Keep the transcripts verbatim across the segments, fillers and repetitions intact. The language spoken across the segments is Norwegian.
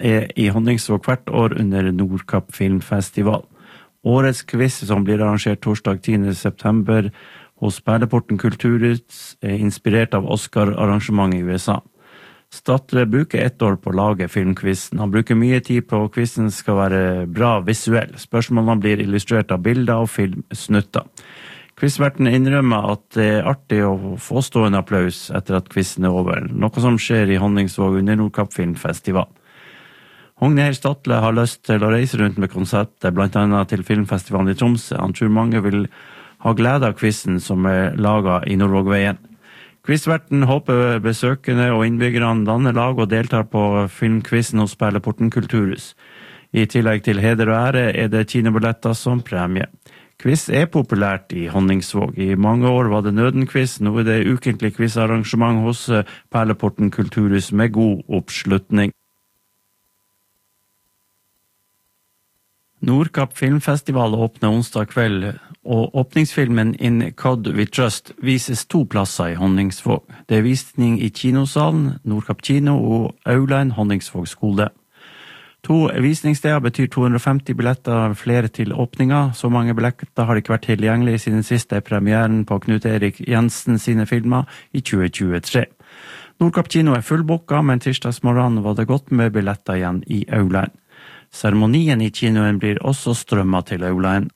er i Honningsvåg hvert år under Nordkapp Filmfestival. Årets quiz, som blir arrangert torsdag tiende september hos Perleporten Kulturhus, er inspirert av Oscar-arrangementet i U S A. Statre bruker ett år på å lage filmquizen. Han bruker mye tid på at quizen skal være bra visuell. Spørsmålene blir illustrert av bilder og filmsnutter. Quizverten innrømmer at det er artig å få stående applaus etter at quizen er over, noe som skjer i Honningsvåg under Nordkapp Filmfestival. Hogne Statle har lyst til å reise rundt med konseptet, blant annet til filmfestivalen i Tromsø. Han tror mange vil ha glede av quizen som er laget i Nordvågveien. Quizverten håper besøkende og innbyggerne danner lag og deltar på filmquizen hos Perleporten Kulturhus. I tillegg til heder og ære er det kinobilletter som premie. Quiz er populært i Honningsvåg. I mange år var det Nøden-quiz, nå er det ukentlig quizarrangement hos Perleporten Kulturhus med god oppslutning. Nordkapp Filmfestival åpner onsdag kveld, og åpningsfilmen In Cod We Trust vises to plasser i Honningsvåg. Det er visning i kinosalen, Nordkapp kino og Aulaen Honningsvåg skole. To visningssteder betyr to hundre og femti billetter, flere til åpninga. Så mange billetter har ikke vært tilgjengelig siden siste premieren på Knut Erik Jensen sine filmer i tjue tjuetre. Nordkapp kino er fullbooka, men tirsdagsmorgen var det godt med billetter igjen i Aulaen. Seremonien i kinoen blir også strømmet til Aulaen.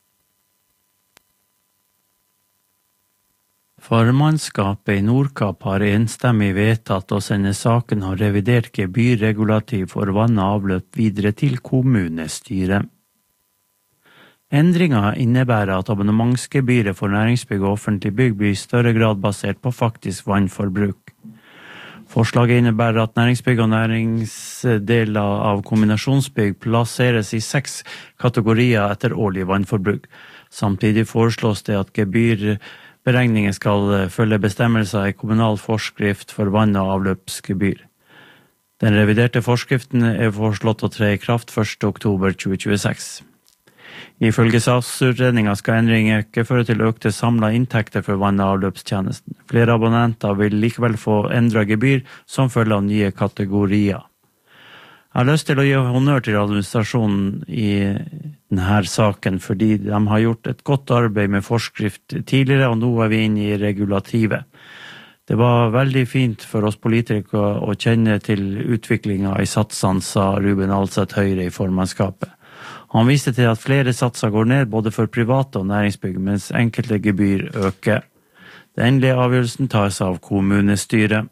Formannskapet i Nordkapp har enstemmig vedtatt å sende saken og revidert gebyrregulativ for vann og avløp videre til kommunestyret. Endringen innebærer at abonnementsgebyret for næringsbygg og offentlig bygg blir i større grad basert på faktisk vannforbruk. Forslaget innebærer at næringsbygg og næringsdeler av kombinasjonsbygg plasseres i seks kategorier etter årlig vannforbruk. Samtidig foreslås det at gebyrberegningen skal følge bestemmelser i kommunal forskrift for vann- og avløpsgebyr. Den reviderte forskriften er foreslått å tre i kraft første oktober tjue tjueseks. Ifølge saksutredningen skal endringen ikke føre til økte samlede inntekter for vann- og avløpstjenesten. Flere abonnenter vil likevel få endret gebyr som følge av nye kategorier. Jeg har lyst til å gi honnør til administrasjonen i denne saken, fordi de har gjort et godt arbeid med forskrift tidligere, og nå er vi inne i regulativet. Det var veldig fint for oss politikere å kjenne til utviklingen i satsene, sa Ruben Alseth Høyre i formannskapet. Han viste til at flere satser går ned både for private og næringsbygg, mens enkelte gebyr øker. Den endelige avgjørelsen tas av kommunestyret.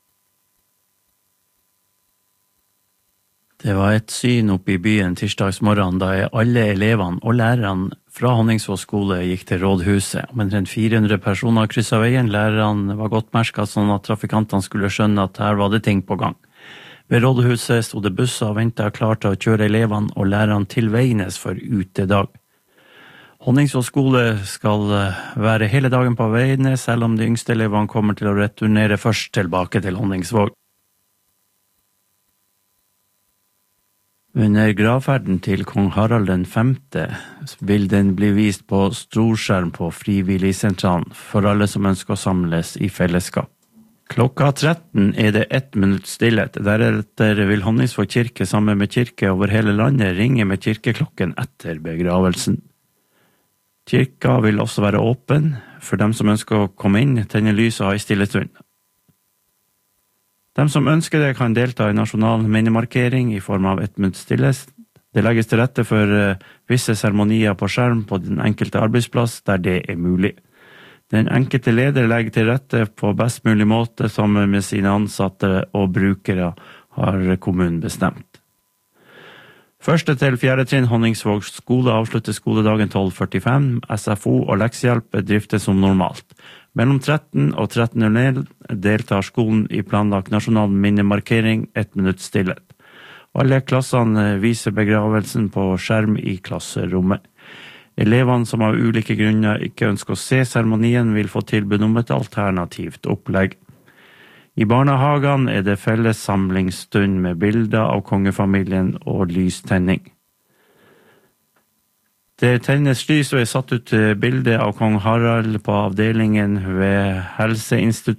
Det var et syn oppe i byen tirsdagsmorgen da alle elevene og lærerne fra Honningsvåg skole gikk til rådhuset. Omtrent fire hundre personer krysset veien. Lærerne var godt merket sånn at trafikantene skulle skjønne at her var det ting på gang. Ved rådhuset stod det busser og ventet klar til å kjøre elevene og lærerne til Veines for utedag. Honningsvåg skole skal være hele dagen på Veines, selv om de yngste elevene kommer til å returnere først tilbake til Honningsvåg. Under gravferden til kong Harald den femte vil den bli vist på storskjerm på Frivilligsentralen for alle som ønsker å samles i fellesskap. Klokka tretten er det ett minutt stillhet. Deretter vil Honningsvåg kirke sammen med kirke over hele landet ringe med kirkeklokken etter begravelsen. Kirka vil også være åpen for dem som ønsker å komme inn, tenne lys og ha en stille stund. De som ønsker det kan delta i nasjonal minnemarkering i form av ett minutt stillhet. Det legges til rette for visse seremonier på skjerm på den enkelte arbeidsplass der det er mulig. Den enkelte leder legger til rette på best mulig måte sammen med sine ansatte og brukere, har kommunen bestemt. Første til fjerde trinn Honningsvåg skole avslutter skoledagen tolv førtifem. S F O og leksehjelp driftes som normalt. Mellom tretten og tretten null null deltar skolen i planlagt nasjonal minnemarkering ett minutt stillhet. Alle klassene viser begravelsen på skjerm i klasserommet. Elevene som av ulike grunner ikke ønsker å se seremonien vil få tilbud om et alternativt opplegg. I barnehagene er det felles samlingsstund med bilder av kongefamilien og lystenning. Det tennes lys og er satt ut bilde av kong Harald på avdelingen ved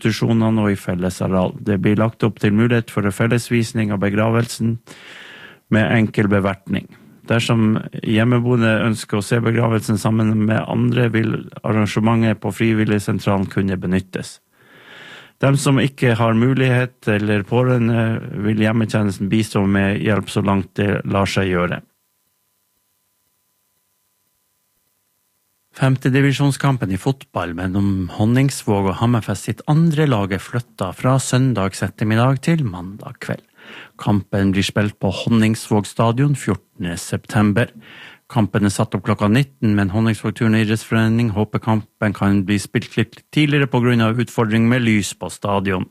helseinstitusjonene og i fellesareal. Det blir lagt opp til mulighet for fellesvisning av begravelsen. med enkel bevertning. Dersom hjemmeboende ønsker å se begravelsen sammen med andre, vil arrangementet på frivilligsentralen kunne benyttes. De som ikke har mulighet eller pårørende, vil hjemmetjenesten bistå med hjelp så langt det lar seg gjøre. Femtedivisjonskampen i fotball mellom Honningsvåg og Hammerfest sitt andre laget flyttet fra søndags ettermiddag til mandag kveld. Kampen blir spilt på Honningsvåg stadion fjortende september. Kampen er satt opp klokka nitten, men Honningsvåg Turneidrettsforening håper kampen kan bli spilt litt tidligere på grunn av utfordring med lys på stadion.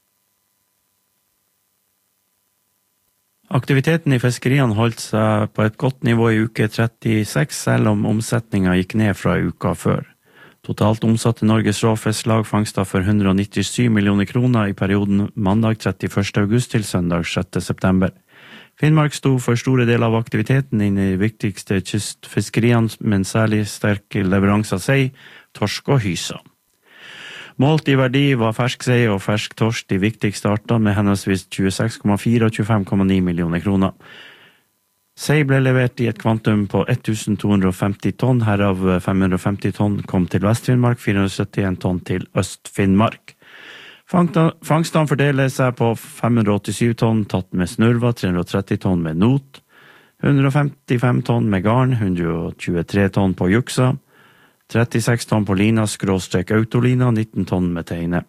Aktiviteten i fiskeriene holdt seg på et godt nivå i uke trettiseks, selv om omsetningen gikk ned fra uka før. Totalt omsatte Norges Råfisklag fangster for hundre nittisju millioner kroner i perioden mandag trettiførste august til søndag sjette september. Finnmark sto for store deler av aktiviteten innen de viktigste kystfiskeriene, men særlig sterke leveranser sei, torsk og hysa. Målt i verdi var fersk sei og fersk torsk de viktigste artene med henholdsvis tjueseks komma fire og tjuefem komma ni millioner kroner. Sei ble levert i et kvantum på tusen to hundre femti tonn, herav fem hundre femti tonn kom til Vest-Finnmark, fire hundre syttien tonn til Øst-Finnmark. Fangstene fordeler seg på fem hundre åttisju tonn tatt med snurva, tre hundre tretti tonn med not, hundre femtifem tonn med garn, hundre tjuetre tonn på juksa, trettiseks tonn på lina, skråstrek autolina, nitten tonn med teine.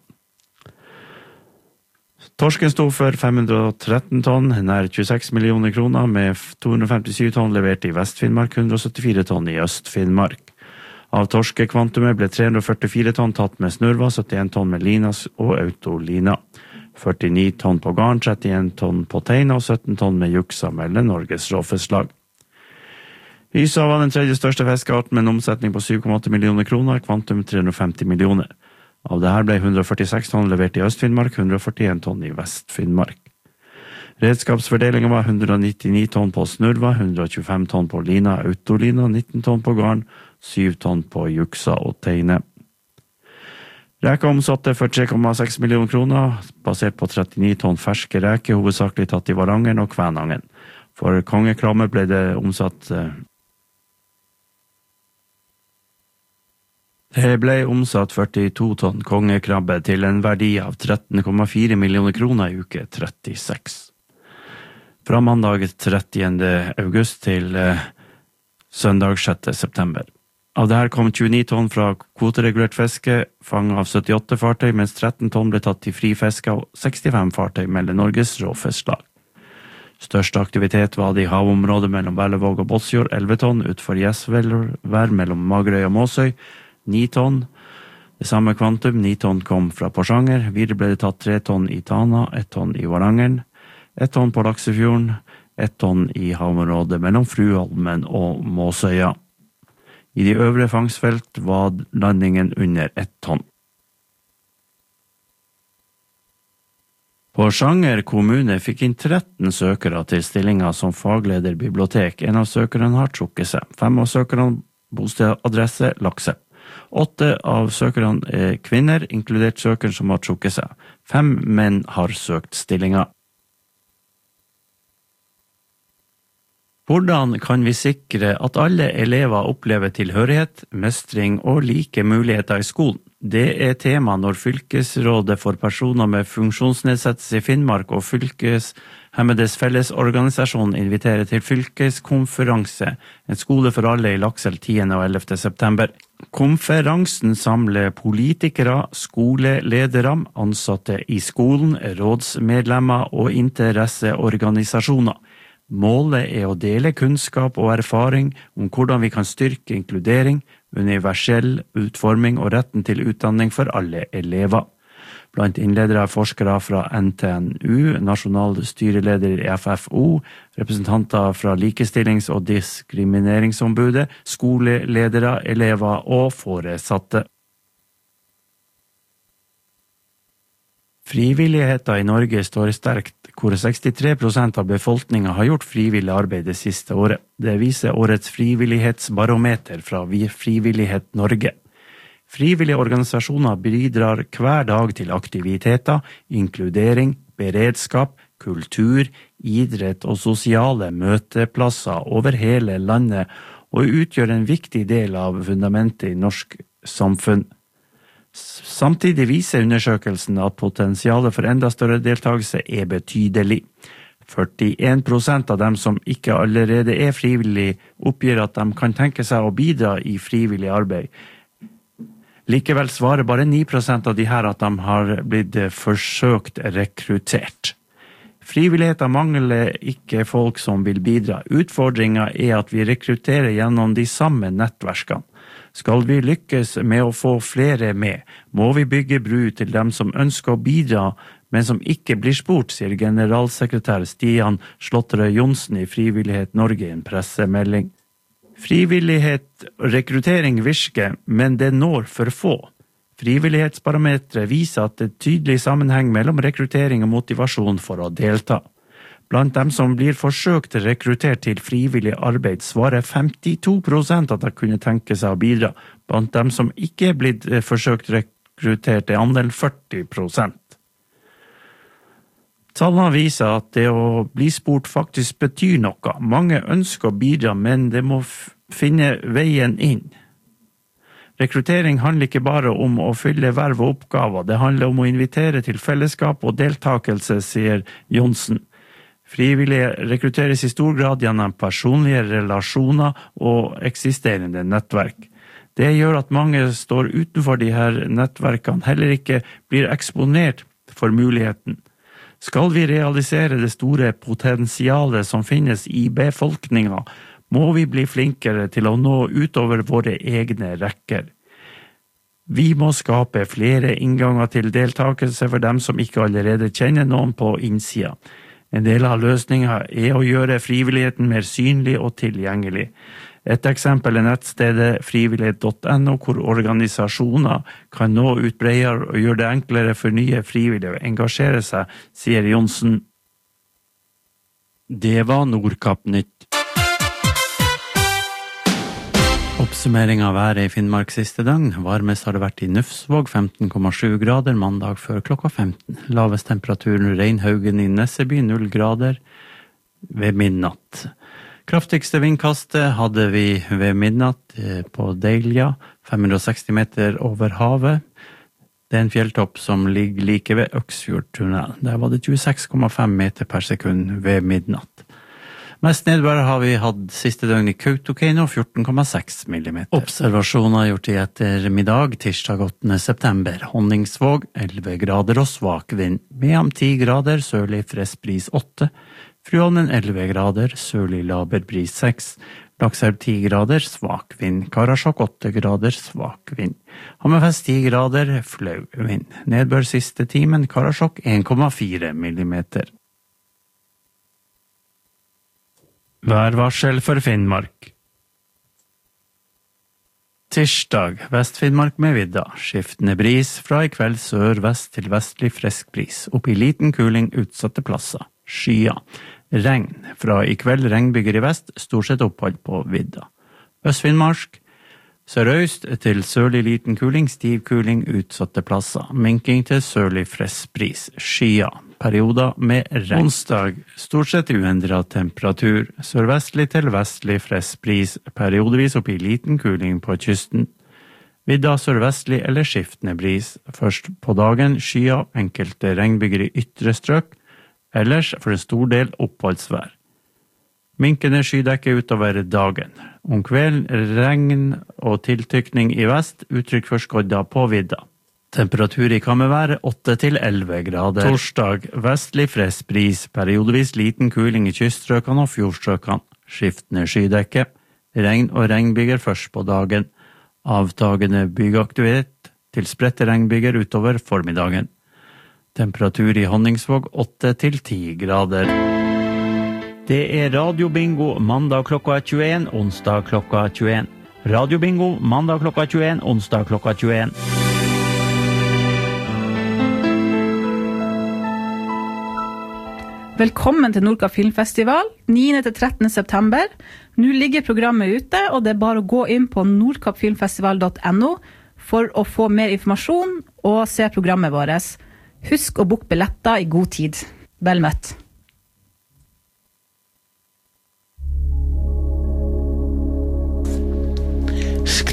Torsken sto for fem hundre tretten tonn, nær tjueseks millioner kroner, med to hundre femtisju tonn levert i Vest-Finnmark, hundre syttifire tonn i Øst-Finnmark. Av torskekvantumet ble tre hundre førtifire tonn tatt med snurva, syttien tonn med lina og autolina, førtini tonn på garn, trettien tonn på teine og sytten tonn med juksa, melder Norges Råfisklag. Hysa var den tredje største fiskearten med en omsetning på syv komma åtte millioner kroner, kvantum tre hundre femti millioner. Av dette ble hundre førtiseks tonn levert i Øst-Finnmark, hundre førtien tonn i Vest-Finnmark. Redskapsfordelingen var hundre nittini tonn på snurva, hundre tjuefem tonn på lina, autolina, nitten tonn på garn, syv tonn på juksa og teine. Reka omsatte for tre komma seks millioner kroner, basert på trettini tonn ferske reker, hovedsakelig tatt i Varangeren og Kvænangen. For kongekramme ble det omsatt Det ble omsatt førtito tonn kongekrabbe til en verdi av tretten komma fire millioner kroner i uke trettiseks. Fra mandag trettiende august til eh, søndag sjette september. Av dette kom tjueni tonn fra kvoteregulert fiske, fanget av syttiåtte fartøy, mens tretten tonn ble tatt i frifiske og sekstifem fartøy melder Norges Råfisklag. Største aktivitet var det i havområdet mellom Berlevåg og Båtsfjord, elleve tonn, utfor Gjesvær mellom Magerøy og Måsøy, ni tonn. Det samme kvantum, ni tonn kom fra Porsanger. Videre ble det tatt tre tonn i Tana, ett tonn i Varangeren, ett tonn på Laksefjorden, ett tonn i havområdet mellom Fruholmen og Måsøya. I de øvre fangstfelt var landingen under ett tonn. Porsanger kommune fikk inn tretten søkere til stillinger som fagleder bibliotek. En av søkerne har trukket seg. Fem av søkerne bostedadresse Lakse. Åtte av søkerne er kvinner, inkludert søkeren som har trukket seg. Fem menn har søkt stillinger. Hvordan kan vi sikre at alle elever opplever tilhørighet, mestring og like muligheter i skolen? Det er tema når Fylkesrådet for personer med funksjonsnedsettelse i Finnmark og Fylkeshemmedes Fellesorganisasjon inviterer til fylkeskonferanse, en skole for alle i Lakselv tiende og ellevte september. Konferansen samler politikere, skoleledere, ansatte i skolen, rådsmedlemmer og interesseorganisasjoner. Målet er å dele kunnskap og erfaring om hvordan vi kan styrke inkludering, universell utforming og retten til utdanning for alle elever. Blant innledere er forskere fra N T N U, nasjonal styreleder i F F O, representanter fra Likestillings- og diskrimineringsombudet, skoleledere, elever og foresatte. Frivilligheten i Norge står sterkt, hvor sekstitre prosent av befolkningen har gjort frivillig arbeid det siste året. Det viser årets frivillighetsbarometer fra Frivillighet Norge. Frivillige organisasjoner bidrar hver dag til aktiviteter, inkludering, beredskap, kultur, idrett og sosiale møteplasser over hele landet og utgjør en viktig del av fundamentet i norsk samfunn. Samtidig viser undersøkelsen at potensialet for enda større deltakelse er betydelig. førtien prosent av dem som ikke allerede er frivillig, oppgir at de kan tenke seg å bidra i frivillig arbeid. Likevel svarer bare ni prosent av de her at de har blitt forsøkt rekruttert. Frivilligheten mangler ikke folk som vil bidra. Utfordringen er at vi rekrutterer gjennom de samme nettverkene. Skal vi lykkes med å få flere med, må vi bygge bru til dem som ønsker å bidra, men som ikke blir spurt, sier generalsekretær Stian Slåtterøy Johnsen i Frivillighet Norge i en pressemelding. Frivillighet og rekruttering virker, men det når for få. Frivillighetsbarometeret viser at det er tydelig sammenheng mellom rekruttering og motivasjon for å delta. Blant dem som blir forsøkt rekruttert til frivillig arbeid, svarer femtito prosent at de kunne tenke seg å bidra. Blant dem som ikke er blitt forsøkt rekruttert, er andelen førti prosent. Tallene viser at det å bli spurt faktisk betyr noe. Mange ønsker å bidra, men det må finne veien inn. Rekruttering handler ikke bare om å fylle verv og oppgaver, det handler om å invitere til fellesskap og deltakelse, sier Johnsen. Frivillige rekrutteres i stor grad gjennom personlige relasjoner og eksisterende nettverk. Det gjør at mange står utenfor de her nettverkene, heller ikke blir eksponert for muligheten. Skal vi realisere det store potensialet som finnes i befolkningen, må vi bli flinkere til å nå utover våre egne rekker. Vi må skape flere innganger til deltakelse for dem som ikke allerede kjenner noen på innsida. En del av løsningen er å gjøre frivilligheten mer synlig og tilgjengelig. Et eksempel er nettstedet frivillighet punktum no, hvor organisasjoner kan nå ut bredere og gjøre det enklere for nye frivillige å engasjere seg, sier Johnsen. Det var Nordkapp-nytt. Oppsummering av været i Finnmark siste døgn. Varmest har det vært i Nufsvåg, femten komma sju grader, mandag før klokka femten. Lavest temperaturen Reinhaugen i Nesseby, null grader ved midnatt. Kraftigste vindkastet hadde vi ved midnatt på Deilja, fem hundre og seksti meter over havet. Det er en fjelltopp som ligger like ved Øksfjordtunnel. Der var det tjueseks komma fem meter per sekund ved midnatt. Mest nedbør har vi hatt siste døgn i Kautokeino, fjorten komma seks millimeter. Observasjoner gjort i ettermiddag, tirsdag åttende september. Honningsvåg, elleve grader og svak vind. Mehamn ti grader, sørlig frisk bris åtte. Fryholmen elleve grader, sørlig laber bris seks. Lakselv ti grader, svak vind. Karasjok åtte grader, svak vind. Hammerfest ti grader, flau vind. Nedbør siste timen, Karasjok en komma fire millimeter. Værvarsel for Finnmark. Tirsdag, Vest-Finnmark med vidda. Skiftende bris fra i kveld sør-vest til vestlig frisk bris. Opp i liten kuling utsatte plasser. Skya. Regn. Fra i kveld regnbyger i vest, stort sett opphold på vidda. Øst-Finnmark. Sørøst til sørlig liten kuling, stiv kuling utsatte plasser. Minking til sørlig frisk bris. Skya. Perioder med regn. Onsdag, stort sett uendret temperatur. Sørvestlig til vestlig frisk bris. Periodevis opp i liten kuling på kysten. Vidda sørvestlig eller skiftende bris. Først på dagen skya, enkelte regnbyger i ytre strøk. Ellers for en stor del oppholdsvær. Minkende skydekke utover dagen. Om kvelden regn og tiltykning i vest, uttrykk for skodda på vidda. Temperatur i Kammervær åtte til elleve grader. Torsdag, vestlig frisk bris, periodevis liten kuling i kyststrøkene og fjordstrøkene. Skiftende skydekke. Regn og regnbyger først på dagen. Avtagende bygeaktivitet til spredte regnbyger utover formiddagen. Temperatur i Honningsvåg åtte til ti grader. Det er radiobingo mandag klokka tjueen, onsdag klokka tjueen. Radiobingo mandag klokka tjueen, onsdag klokka tjueen. Velkommen til Nordkapp Filmfestival, niende til trettende september. Nå ligger programmet ute, og det er bare å gå inn på nordkappfilmfestival punktum no for å få mer informasjon og se programmet vårt. Husk å booke billetter i god tid. Vel møtt.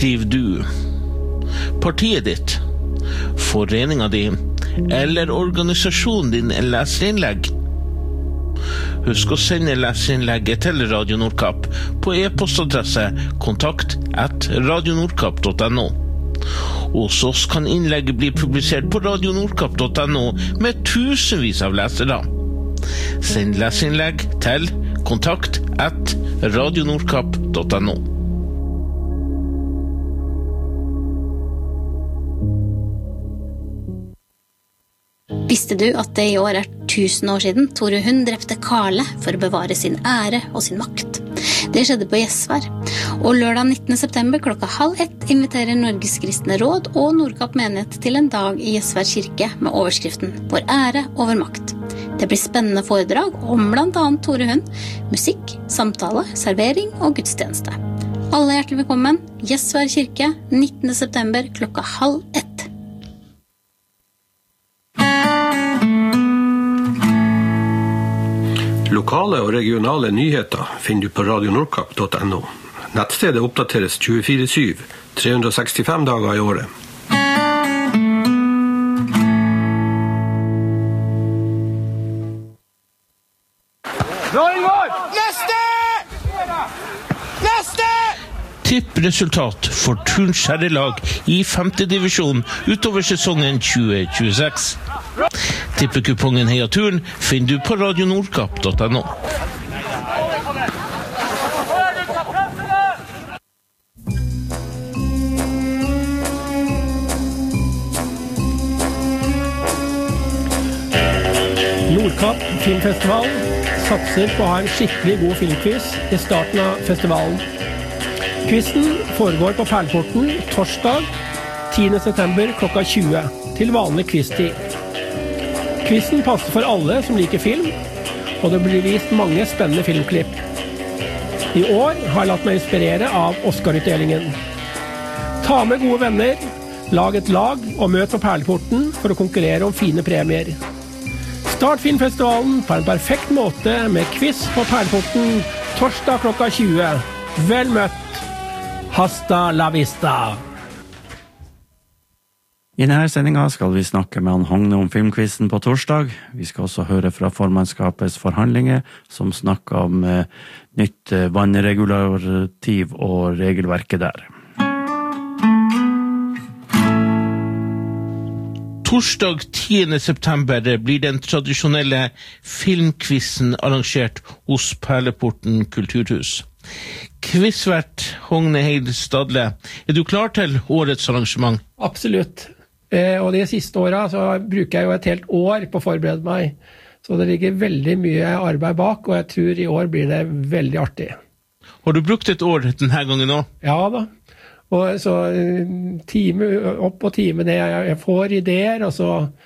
skriver du? Partiet ditt? Foreninga di? Eller organisasjonen din en leserinnlegg? Husk å sende leserinnlegget til Radio Nordkapp på e-postadresse kontakt at radionordkapp punktum no. Hos oss kan innlegget bli publisert på radionordkapp punktum no med tusenvis av lesere. Send leserinnlegg til kontakt at radionordkapp punktum no. Visste du at det i år er tusen år siden Tore Hund drepte Karle for å bevare sin ære og sin makt? Det skjedde på Gjesvær, og lørdag nittende september klokka halv ett inviterer Norges Kristne Råd og Nordkapp menighet til en dag i Gjesvær kirke med overskriften Vår ære over makt. Det blir spennende foredrag om blant annet Tore Hund, musikk, samtale, servering og gudstjeneste. Alle hjertelig velkommen, Gjesvær kirke, nittende september klokka halv ett. Lokale og regionale nyheter finner du på radionordkapp punktum no. Nettstedet oppdateres tjuefire syv, tre hundre og sekstifem dager i året. Neste! Neste! Tippresultat for Turns herrelag i femte divisjon utover sesongen tjue tjueseks. Tippekupongen Heia Turn finner du på radionordkapp punktum no. Nordkapp filmfestival satser på å ha en skikkelig god filmquiz i starten av festivalen. Quizen foregår på Perleporten torsdag tiende september klokka tjue til vanlig quiztid. Quizen passer for alle som liker film, og det blir vist mange spennende filmklipp. I år har jeg latt meg inspirere av Oscar-utdelingen. Ta med gode venner, lag et lag og møt på Perleporten for å konkurrere om fine premier. Start filmfestivalen på en perfekt måte med quiz på Perleporten torsdag klokka tjue. Vel møtt! Hasta la vista! I denne sendingen skal vi snakke med han Hogne om filmquizen på torsdag. Vi skal også høre fra formannskapets forhandlinger, som snakker om eh, nytt eh, vannregulativ og regelverket der. Torsdag tiende september blir den tradisjonelle filmquizen arrangert hos Perleporten kulturhus. Quizvert Hogne Heid Stadle, er du klar til årets arrangement? Absolutt. Eh, og de siste årene så bruker jeg jo et helt år på å forberede meg. Så det ligger veldig mye arbeid bak, og jeg tror i år blir det veldig artig. Har du brukt et år denne gangen også? Ja da. Og så time opp og time det. Jeg får ideer, og så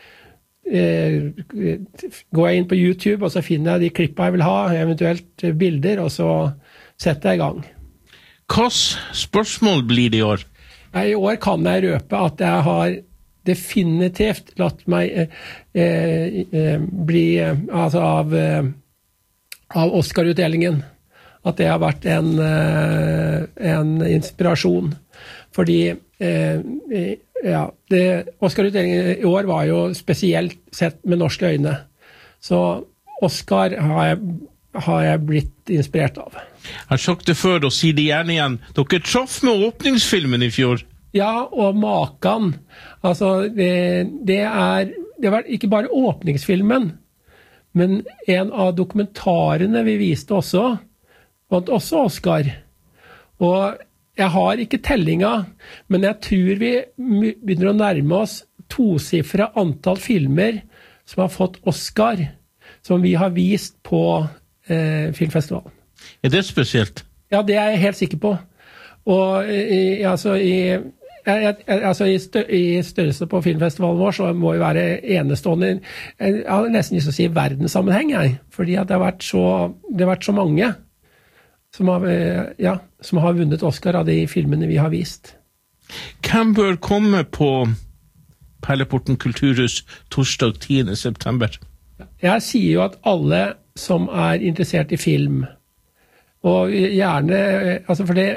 eh, går jeg inn på YouTube, og så finner jeg de klippene jeg vil ha, eventuelt bilder, og så setter jeg i gang. Hva spørsmål blir det i år? I år kan jeg røpe at jeg har definitivt latt meg eh, eh, bli altså av, eh, av Oscar-utdelingen. At det har vært en, eh, en inspirasjon. Fordi eh, ja, det, Oscar-utdelingen i år var jo spesielt sett med norske øyne. Så Oscar har jeg, har jeg blitt inspirert av. Jeg har sagt det før, og sier det gjerne igjen. Dere traff med åpningsfilmen i fjor. Ja, og makan. Altså, det, det er det var ikke bare åpningsfilmen, men en av dokumentarene vi viste også, vant også Oscar. Og jeg har ikke tellinga, men jeg tror vi begynner å nærme oss tosifra antall filmer som har fått Oscar, som vi har vist på eh, filmfestivalen. Er det spesielt? Ja, det er jeg helt sikker på. Og i, altså i Jeg, jeg, altså i, stø, I størrelse på filmfestivalen vår så må vi være enestående. Jeg har nesten lyst til å si verdenssammenheng, jeg. Fordi at det har vært så, det har vært så mange som har, ja, som har vunnet Oscar av de filmene vi har vist. Hvem bør komme på Perleporten kulturhus torsdag tiende september? Jeg sier jo at alle som er interessert i film, og gjerne, altså for det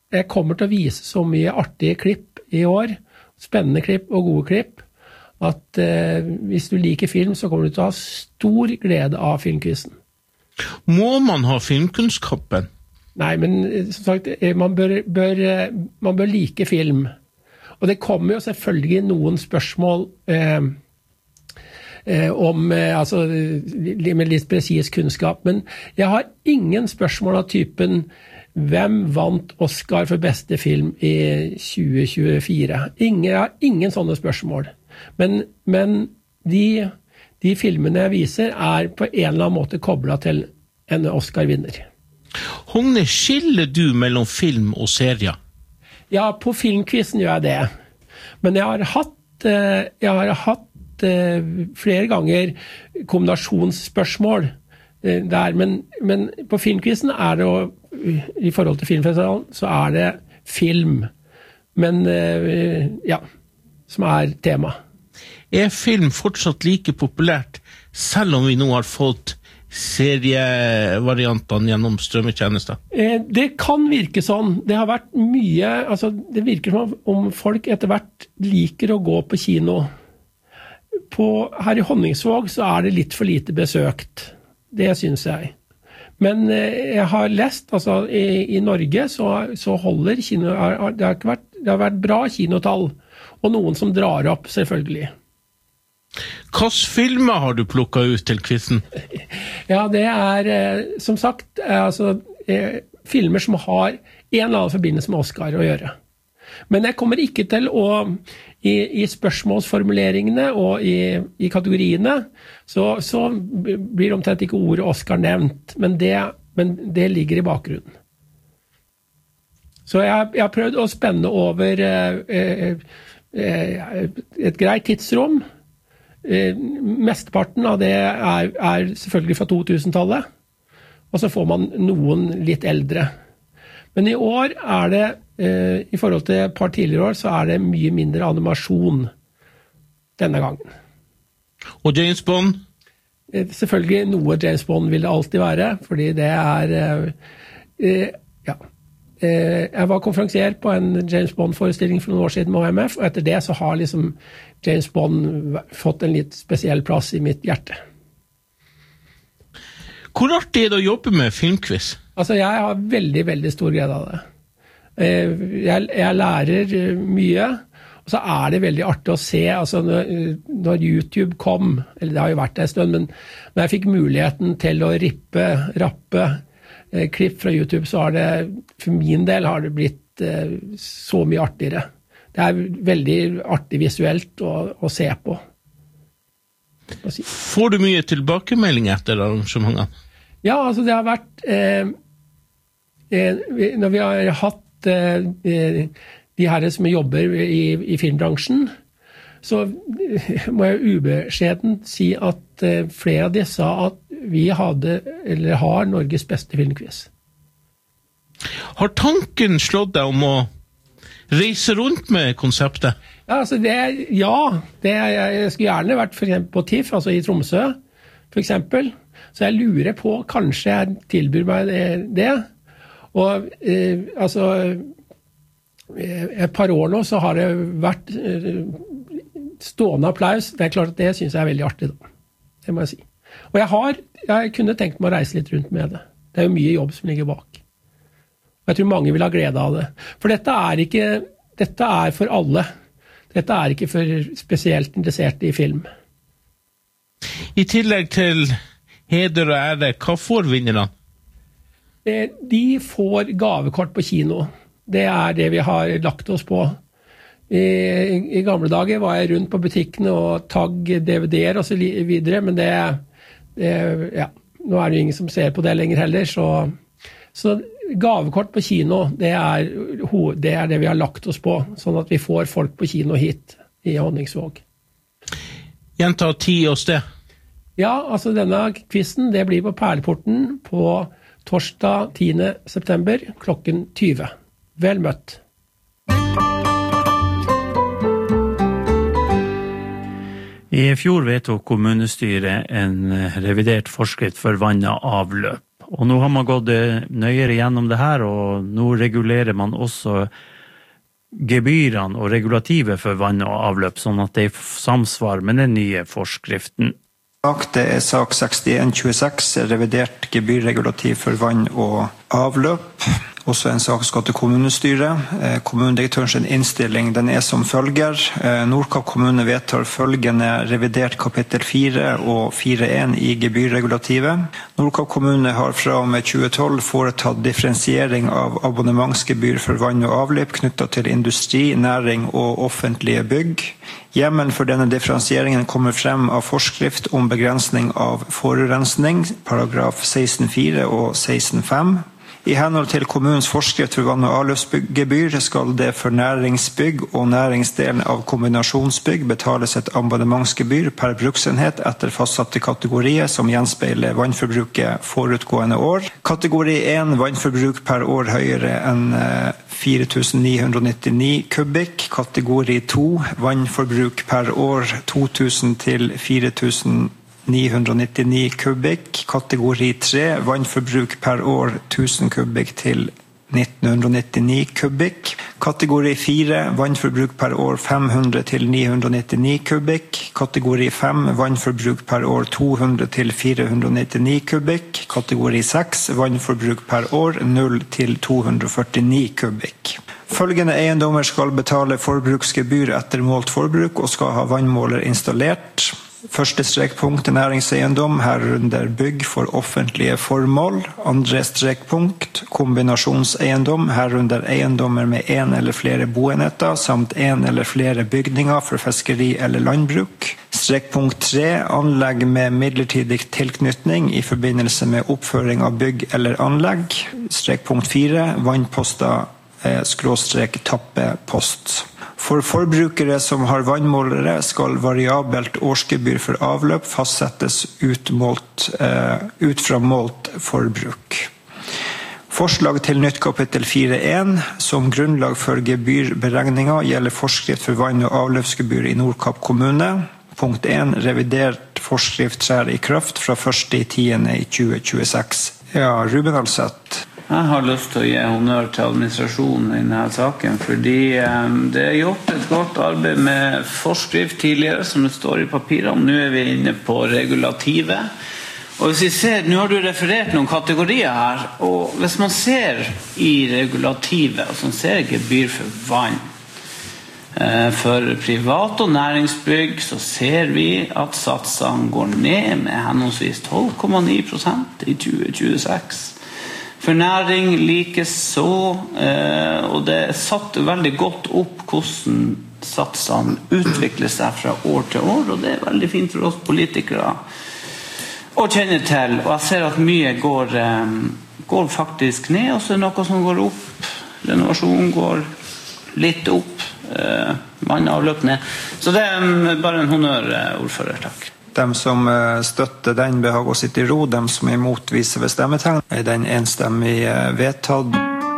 jeg kommer til å vise så mye artige klipp i år, spennende klipp og gode klipp, at eh, hvis du liker film, så kommer du til å ha stor glede av filmquizen. Må man ha filmkunnskapen? Nei, men som sagt, man bør, bør, man bør like film. Og det kommer jo selvfølgelig noen spørsmål eh, eh, om, eh, altså, med litt presis kunnskap, men jeg har ingen spørsmål av typen hvem vant Oscar for beste film i tjue tjuefire? Ingen, jeg har ingen sånne spørsmål. Men, men de, de filmene jeg viser er på en eller annen måte koblet til en Oscar-vinner. Hogne, skiller du mellom film og serier? Ja, på filmquizen gjør jeg det. Men jeg har hatt, jeg har hatt flere ganger kombinasjonsspørsmål der, men, men på filmquizen er det jo, i forhold til filmfestivalen, så er det film. Men, ja, som er tema. Er film fortsatt like populært, selv om vi nå har fått serievariantene gjennom strømmetjenester? Eh, det kan virke sånn. Det har vært mye, altså det virker som om folk etter hvert liker å gå på kino. På, her i Honningsvåg så er det litt for lite besøkt. Det synes jeg. Men eh, jeg har lest, altså i, i Norge så, så holder kino, det har, ikke vært, det har vært bra kinotall, og noen som drar opp selvfølgelig. Hvilke filmer har du plukket ut til quizen? Ja, det er, som sagt, altså, filmer som har en eller annen forbindelse med Oscar å gjøre. Men jeg kommer ikke til å, i, i spørsmålsformuleringene og i, i kategoriene, så, så blir omtrent ikke ordet Oscar nevnt, men det, men det ligger i bakgrunnen. Så jeg, jeg har prøvd å spenne over eh, eh, et greit tidsrom. Eh, mesteparten av det er, er selvfølgelig fra to tusen-tallet, og så får man noen litt eldre. Men i år er det, eh, i forhold til et par tidligere år, så er det mye mindre animasjon denne gangen. Og James Bond? Eh, selvfølgelig noe James Bond vil det alltid være, fordi det er, eh, eh, ja, eh, jeg var konferansier på en James Bond-forestilling for noen år siden med O M F, og etter det så har liksom James Bond fått en litt spesiell plass i mitt hjerte. Hvor artig er det å jobbe med filmquiz? Altså, jeg har veldig, veldig stor glede av det. Jeg, jeg lærer mye, og så er det veldig artig å se, altså når, når YouTube kom, eller det har jo vært det en stund, men når jeg fikk muligheten til å rippe, rappe eh, klipp fra YouTube, så har det, for min del har det blitt eh, så mye artigere. Det er veldig artig visuelt å, å se på. Får du mye tilbakemelding etter arrangementene? Ja, altså det har vært eh, eh, når vi har hatt eh, de her som jobber i, i filmbransjen, så må jeg ubeskjedent si at eh, flere av de sa at vi hadde, eller har, Norges beste filmquiz. Har tanken slått deg om å reise rundt med konseptet? Ja, altså det, ja det, jeg skulle gjerne vært for eksempel på TIFF, altså i Tromsø, for eksempel. Så jeg lurer på, kanskje jeg tilbyr meg det. det. Og eh, altså, et par år nå så har det vært eh, stående applaus. Det er klart at det synes jeg er veldig artig da. Det må jeg si. Og jeg har, jeg kunne tenkt meg å reise litt rundt med det. Det er jo mye jobb som ligger bak. Jeg tror mange vil ha glede av det. For dette er ikke, dette er for alle. Dette er ikke for spesielt interesserte i film. I tillegg til heder og ære, hva får vinnerne? De får gavekort på kino. Det er det vi har lagt oss på. I, i gamle dager var jeg rundt på butikkene og tagg D V D-er og så videre, men det, det, ja, nå er det ingen som ser på det lenger heller, så, så gavekort på kino, det er, det er det vi har lagt oss på, sånn at vi får folk på kino hit i Honningsvåg. Gjenta tid og sted. Ja, altså denne quizen, det blir på Perleporten på torsdag tiende september klokken tyve. Vel møtt. I fjor vedtok kommunestyret en revidert forskrift for vann og avløp, Og nå har man gått nøyere gjennom det her, og nå regulerer man også gebyrene og regulativet for vann og avløp, sånn at det er samsvar med den nye forskriften. Det er sak sekstien tjueseks, revidert gebyrregulativ for vann og avløp. Også en sak skal til kommunestyret. Kommunedirektørens innstilling den er som følger. Nordkapp kommune vedtar følgende revidert kapittel fire og fire punkt én i gebyrregulativet. Nordkapp kommune har fra og med tjue tolv foretatt differensiering av abonnementsgebyr for vann og avløp knyttet til industri, næring og offentlige bygg. Hjemmelen for denne differensieringen kommer frem av forskrift om begrensning av forurensning, paragraf seksten fire og seksten fem. I henhold til kommunens forskrift for vann- og avløpsgebyr skal det for næringsbygg og næringsdelen av kombinasjonsbygg betales et abonnementsgebyr per bruksenhet etter fastsatte kategorier som gjenspeiler vannforbruket forutgående år. Kategori én vannforbruk per år høyere enn fire tusen ni hundre nittini kubikk. Kategori to vannforbruk per år to tusen til fire tusen ni hundre nittini kubikk. Kategori tre vannforbruk per år tusen kubikk til nitten nittini kubikk. Kategori fire vannforbruk per år fem hundre til ni hundre nittini kubikk. Kategori fem vannforbruk per år to hundre til fire hundre nittini kubikk. Kategori seks vannforbruk per år null til to hundre førtini kubikk. Følgende eiendommer skal betale forbruksgebyr etter målt forbruk og skal ha vannmåler installert. Første strekpunkt næringseiendom, herunder bygg for offentlige formål. Andre strekpunkt kombinasjonseiendom, herunder eiendommer med en eller flere boenheter, samt en eller flere bygninger for fiskeri eller landbruk. Strekpunkt tre anlegg med midlertidig tilknytning i forbindelse med oppføring av bygg eller anlegg. Strekpunkt fire vannposter eh, skråstrek tappepost. For forbrukere som har vannmålere skal variabelt årsgebyr for avløp fastsettes utmålt, uh, ut fra målt forbruk. Forslag til nytt kapittel fire punkt én som grunnlag for gebyrberegninger gjelder forskrift for vann- og avløpsgebyr i Nordkapp kommune. Punkt én revidert forskrift trer i kraft fra første tiende i tjue tjueseks. Ja, Ruben Alseth. Jeg har lyst til å gi honnør til administrasjonen i denne saken, fordi um, det er gjort et godt arbeid med forskrift tidligere, som det står i papirene. Nå er vi inne på regulativet. Og hvis vi ser, nå har du referert noen kategorier her, og hvis man ser i regulativet, altså man ser gebyr for vann, uh, for privat- og næringsbygg, så ser vi at satsene går ned med henholdsvis tolv komma ni prosent i tjue tjueseks. For næring likes så, eh, og det er satt veldig godt opp hvordan satsene utvikler seg fra år til år, og det er veldig fint for oss politikere å kjenne til. Og jeg ser at mye går, eh, går faktisk ned, og så er det noe som går opp. Renovasjon går litt opp, eh, vann og avløp ned. Så det er bare en honnør, ordfører, takk. De som støtter den behag å sitte i ro, de som er imot viser ved stemmetegn, er den enstemmig vedtatt.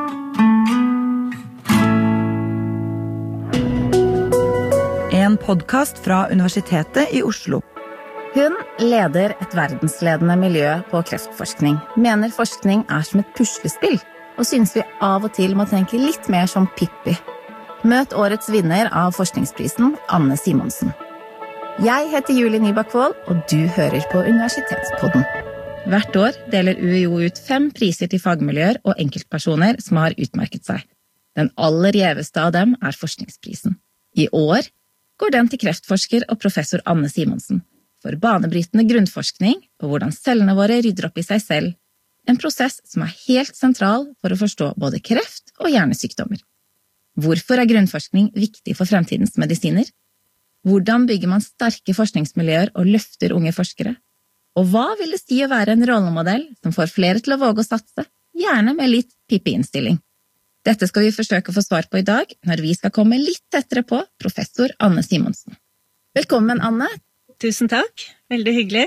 En podcast fra Universitetet i Oslo. Hun leder et verdensledende miljø på kreftforskning, mener forskning er som et puslespill, og synes vi av og til må tenke litt mer som Pippi. Møt årets vinner av forskningsprisen, Anne Simonsen. Jeg heter Julie Nybakvold, og du hører på Universitetspodden. Hvert år deler U I O ut fem priser til fagmiljøer og enkeltpersoner som har utmerket seg. Den aller gjeveste av dem er forskningsprisen. I år går den til kreftforsker og professor Anne Simonsen for banebrytende grunnforskning og hvordan cellene våre rydder opp i seg selv. En prosess som er helt sentral for å forstå både kreft og hjernesykdommer. Hvorfor er grunnforskning viktig for fremtidens medisiner? Hvordan bygger man sterke forskningsmiljøer og løfter unge forskere? Og hva vil det si å være en rollemodell som får flere til å våge å satse, gjerne med litt Pippi-innstilling? Dette skal vi forsøke å få svar på i dag, når vi skal komme litt tettere på professor Anne Simonsen. Velkommen, Anne. Tusen takk. Veldig hyggelig.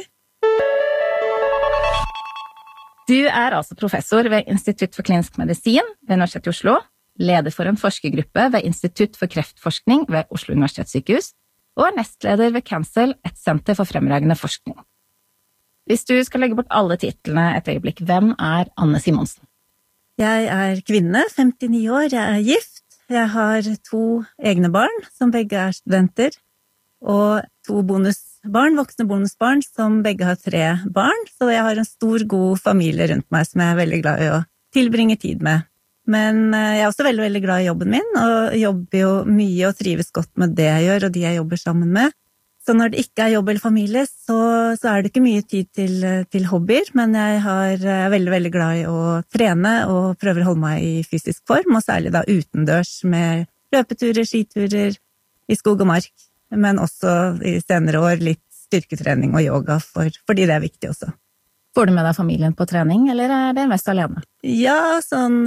Du er altså professor ved Institutt for klinisk medisin ved Universitetet i Oslo, leder for en forskergruppe ved Institutt for kreftforskning ved Oslo universitetssykehus, og er nestleder ved Cancel, et senter for fremragende forskning. Hvis du skal legge bort alle titlene et øyeblikk, hvem er Anne Simonsen? Jeg er kvinne, femtini år, jeg er gift. Jeg har to egne barn, som begge er studenter, og to bonusbarn, voksne bonusbarn, som begge har tre barn. Så jeg har en stor, god familie rundt meg som jeg er veldig glad i å tilbringe tid med. Men jeg er også veldig, veldig glad i jobben min, og jobber jo mye og trives godt med det jeg gjør, og de jeg jobber sammen med. Så når det ikke er jobb eller familie, så, så er det ikke mye tid til, til hobbyer, men jeg har, er veldig, veldig glad i å trene og prøver å holde meg i fysisk form, og særlig da utendørs med løpeturer, skiturer i skog og mark, men også i senere år litt styrketrening og yoga, for, fordi det er viktig også. Får du med deg familien på trening, eller er det mest alene? Ja, sånn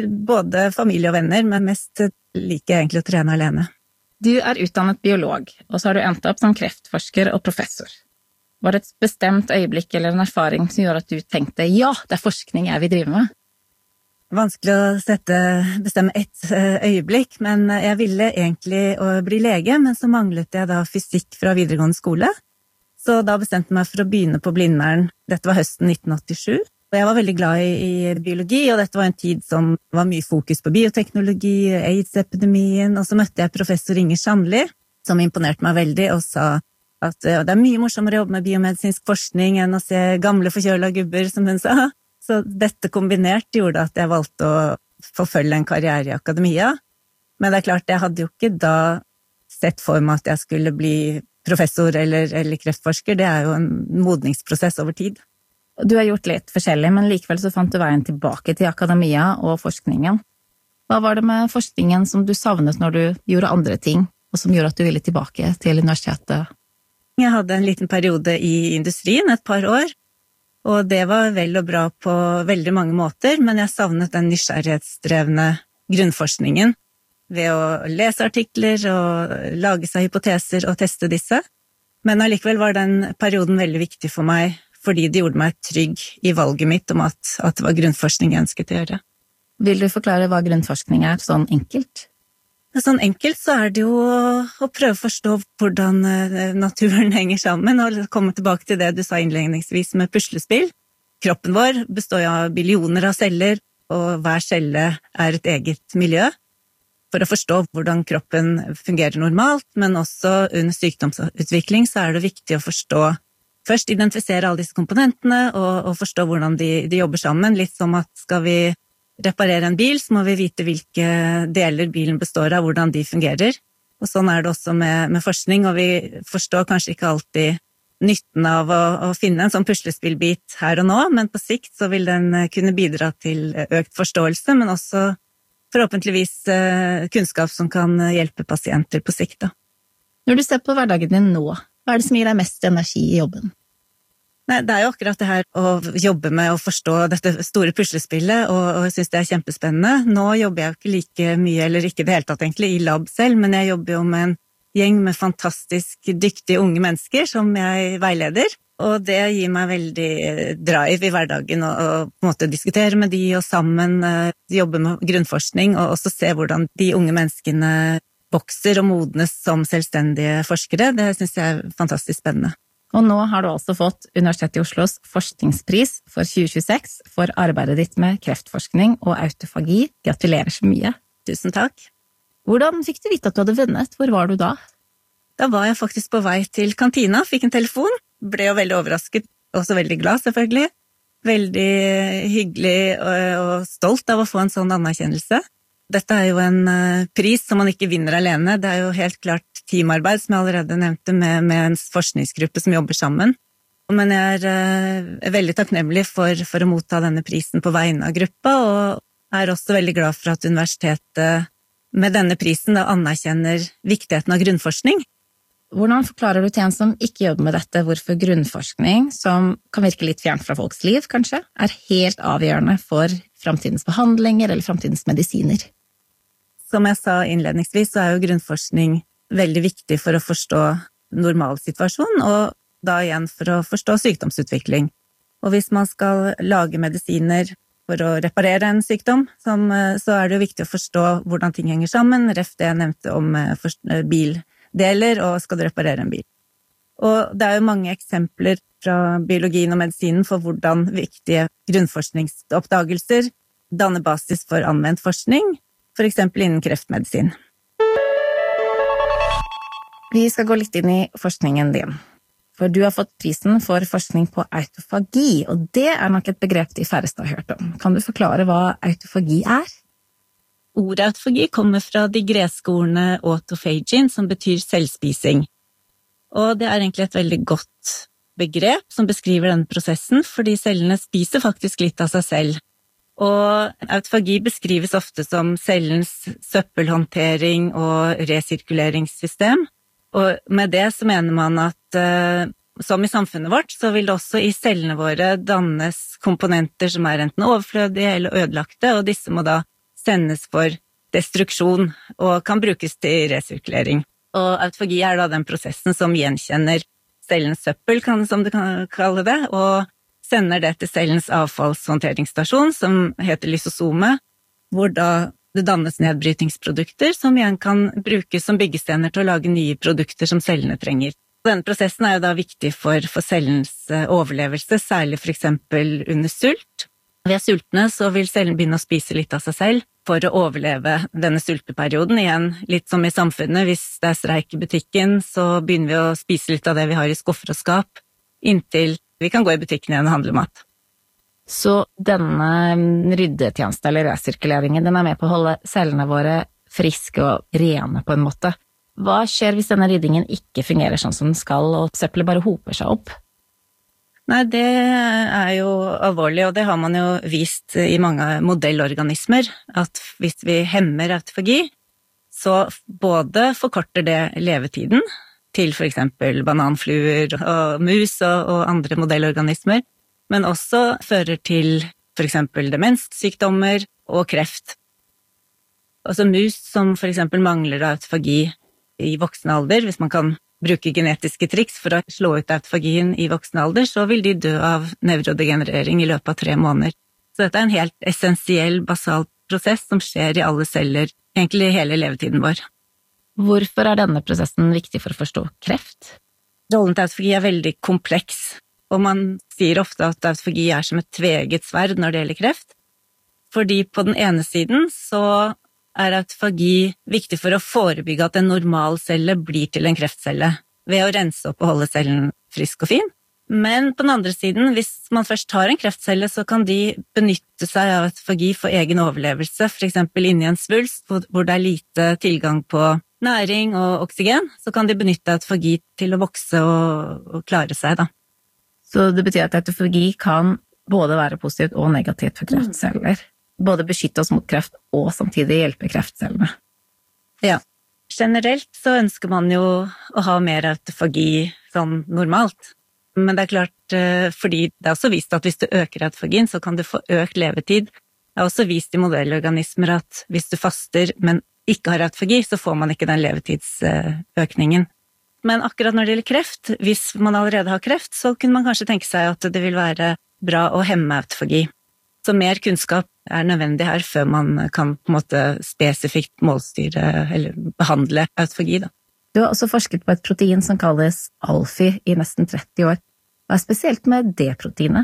både familie og venner, men mest liker jeg egentlig å trene alene. Du er utdannet biolog, og så har du endt opp som kreftforsker og professor. Var det et bestemt øyeblikk eller en erfaring som gjorde at du tenkte, ja, det er forskning jeg vil drive med? Vanskelig å sette, bestemme ett øyeblikk, men jeg ville egentlig bli lege, men så manglet jeg da fysikk fra videregående skole. Så da bestemte jeg meg for å begynne på Blindern. Dette var høsten nitten åttisju. Og jeg var veldig glad i, i biologi, og dette var en tid som var mye fokus på bioteknologi, AIDS-epidemien, og så møtte jeg professor Inger Sandli, som imponerte meg veldig, og sa at det er mye morsommere å jobbe med biomedisinsk forskning enn å se gamle forkjøla gubber, som hun sa. Så dette kombinert gjorde at jeg valgte å forfølge en karriere i akademia. Men det er klart, jeg hadde jo ikke da sett for meg at jeg skulle bli professor eller, eller kreftforsker. Det er jo en modningsprosess over tid. Du har gjort litt forskjellig, men likevel så fant du veien tilbake til akademia og forskningen. Hva var det med forskningen som du savnet når du gjorde andre ting, og som gjorde at du ville tilbake til universitetet? Jeg hadde en liten periode i industrien, et par år, og det var vel og bra på veldig mange måter, men jeg savnet den nysgjerrighetsdrevne grunnforskningen ved å lese artikler og lage seg hypoteser og teste disse. Men allikevel var den perioden veldig viktig for meg, fordi det gjorde meg trygg i valget mitt om at, at det var grunnforskning jeg ønsket å gjøre. Vil du forklare hva grunnforskning er, sånn enkelt? Sånn enkelt så er det jo å prøve å forstå hvordan naturen henger sammen, og komme tilbake til det du sa innledningsvis med puslespill. Kroppen vår består av billioner av celler, og hver celle er et eget miljø. For å forstå hvordan kroppen fungerer normalt, men også under sykdomsutvikling, så er det viktig å forstå først identifisere alle disse komponentene og, og forstå hvordan de, de jobber sammen. Litt som at skal vi reparere en bil, så må vi vite hvilke deler bilen består av, hvordan de fungerer. Og sånn er det også med, med forskning, og vi forstår kanskje ikke alltid nytten av å, å finne en sånn puslespillbit her og nå, men på sikt så vil den kunne bidra til økt forståelse, men også forhåpentligvis kunnskap som kan hjelpe pasienter på sikt. Da. Når du ser på hverdagen din nå, hva er det som gir deg mest energi i jobben? Nei, det er jo akkurat det her å jobbe med å forstå dette store puslespillet, og, og jeg synes det er kjempespennende. Nå jobber jeg jo ikke like mye, eller ikke det hele tatt egentlig, i lab selv, men jeg jobber jo med en gjeng med fantastisk dyktige unge mennesker som jeg veileder, og det gir meg veldig drive i hverdagen å på en måte diskutere med de og sammen uh, jobbe med grunnforskning, og også se hvordan de unge menneskene vokser og modnes som selvstendige forskere. Det synes jeg er fantastisk spennende. Og nå har du altså fått Universitetet i Oslos forskningspris for tjue tjueseks for arbeidet ditt med kreftforskning og autofagi. Gratulerer så mye. Tusen takk. Hvordan fikk du vite at du hadde vunnet? Hvor var du da? Da var jeg faktisk på vei til kantina, fikk en telefon. Ble jo veldig overrasket, også veldig glad selvfølgelig. Veldig hyggelig og stolt av å få en sånn anerkjennelse. Dette er jo en pris som man ikke vinner alene. Det er jo helt klart teamarbeid, som jeg allerede nevnte, med, med en forskningsgruppe som jobber sammen. Men jeg er, er veldig takknemlig for, for å motta denne prisen på vegne av gruppa, og er også veldig glad for at universitetet med denne prisen da anerkjenner viktigheten av grunnforskning. Hvordan forklarer du til en som ikke jobber med dette, hvorfor grunnforskning, som kan virke litt fjernt fra folks liv, kanskje, er helt avgjørende for fremtidens behandlinger eller fremtidens medisiner? Som jeg sa innledningsvis, så er jo grunnforskning veldig viktig for å forstå normalsituasjonen, og da igjen for å forstå sykdomsutvikling. Og hvis man skal lage medisiner for å reparere en sykdom, som, så er det jo viktig å forstå hvordan ting henger sammen, ref det jeg nevnte om bildeler, og skal du reparere en bil. Og det er jo mange eksempler fra biologien og medisinen for hvordan viktige grunnforskningsoppdagelser danner basis for anvendt forskning, for eksempel innen kreftmedisin. Vi skal gå litt inn i forskningen din. For du har fått prisen for forskning på autofagi, og det er nok et begrep de færreste har hørt om. Kan du forklare hva autofagi er? Ordet autofagi kommer fra de greske ordene autophagin, som betyr selvspising. Og det er egentlig et veldig godt begrep som beskriver denne prosessen, fordi cellene spiser faktisk litt av seg selv. Og autofagi beskrives ofte som cellens søppelhåndtering og resirkuleringssystem. Og med det så mener man at eh, som i samfunnet vårt, så vil det også i cellene våre dannes komponenter som er enten overflødige eller ødelagte, og disse må da sendes for destruksjon og kan brukes til resirkulering. Og autofagi er da den prosessen som gjenkjenner cellens søppel, kan, som du kan kalle det, og sender det til cellens avfallshåndteringsstasjon, som heter lysosome, hvor da det dannes nedbrytingsprodukter som igjen kan brukes som byggestener til å lage nye produkter som cellene trenger. Denne prosessen er jo da viktig for, for cellens overlevelse, særlig for eksempel under sult. Ved sultne så vil cellen begynne å spise litt av seg selv for å overleve denne sulteperioden. Igjen, litt som i samfunnet, hvis det er streik i butikken, så begynner vi å spise litt av det vi har i skuffer og skap, inntil vi kan gå i butikken igjen og handle mat. Så denne ryddetjenesten eller resirkuleringen, den er med på å holde cellene våre friske og rene på en måte. Hva skjer hvis denne ryddingen ikke fungerer sånn som den skal, og søppelet bare hoper seg opp? Nei, det er jo alvorlig, og det har man jo vist i mange modellorganismer, at hvis vi hemmer autofagi, så både forkorter det levetiden til for eksempel bananfluer og mus og, og andre modellorganismer, men også fører til for eksempel demenssykdommer og kreft. Altså mus som for eksempel mangler autofagi i voksen alder, hvis man kan bruke genetiske triks for å slå ut autofagien i voksen alder, så vil de dø av nevrodegenerering i løpet av tre måneder. Så dette er en helt essensiell, basal prosess som skjer i alle celler, egentlig hele levetiden vår. Hvorfor er denne prosessen viktig for å forstå kreft? Rollen til autofagi er veldig kompleks, og man sier ofte at autofagi er som et tveegget sverd når det gjelder kreft, fordi på den ene siden så er autofagi viktig for å forebygge at en normal celle blir til en kreftcelle, ved å rense opp og holde cellen frisk og fin. Men på den andre siden, hvis man først har en kreftcelle, så kan de benytte seg av autofagi for egen overlevelse, for eksempel inni en svulst, hvor det er lite tilgang på næring og oksygen, så kan de benytte autofagi til å vokse og, og klare seg da. Så det betyr at autofagi kan både være positivt og negativt for kreftceller? Mm. Både beskytte oss mot kreft og samtidig hjelpe kreftcellene. Ja, generelt så ønsker man jo å ha mer autofagi sånn normalt. Men det er klart, fordi det er også vist at hvis du øker autofagien, så kan du få økt levetid. Det er også vist i modellorganismer at hvis du faster, men ikke har autofagi, så får man ikke den levetidsøkningen. Men akkurat når det gjelder kreft, hvis man allerede har kreft, så kunne man kanskje tenke seg at det vil være bra å hemme autofagi. Så mer kunnskap er nødvendig her før man kan på en måte spesifikt målstyre eller behandle autofagi da. Du har også forsket på et protein som kalles alfi i nesten tretti år. Hva er spesielt med det proteinet?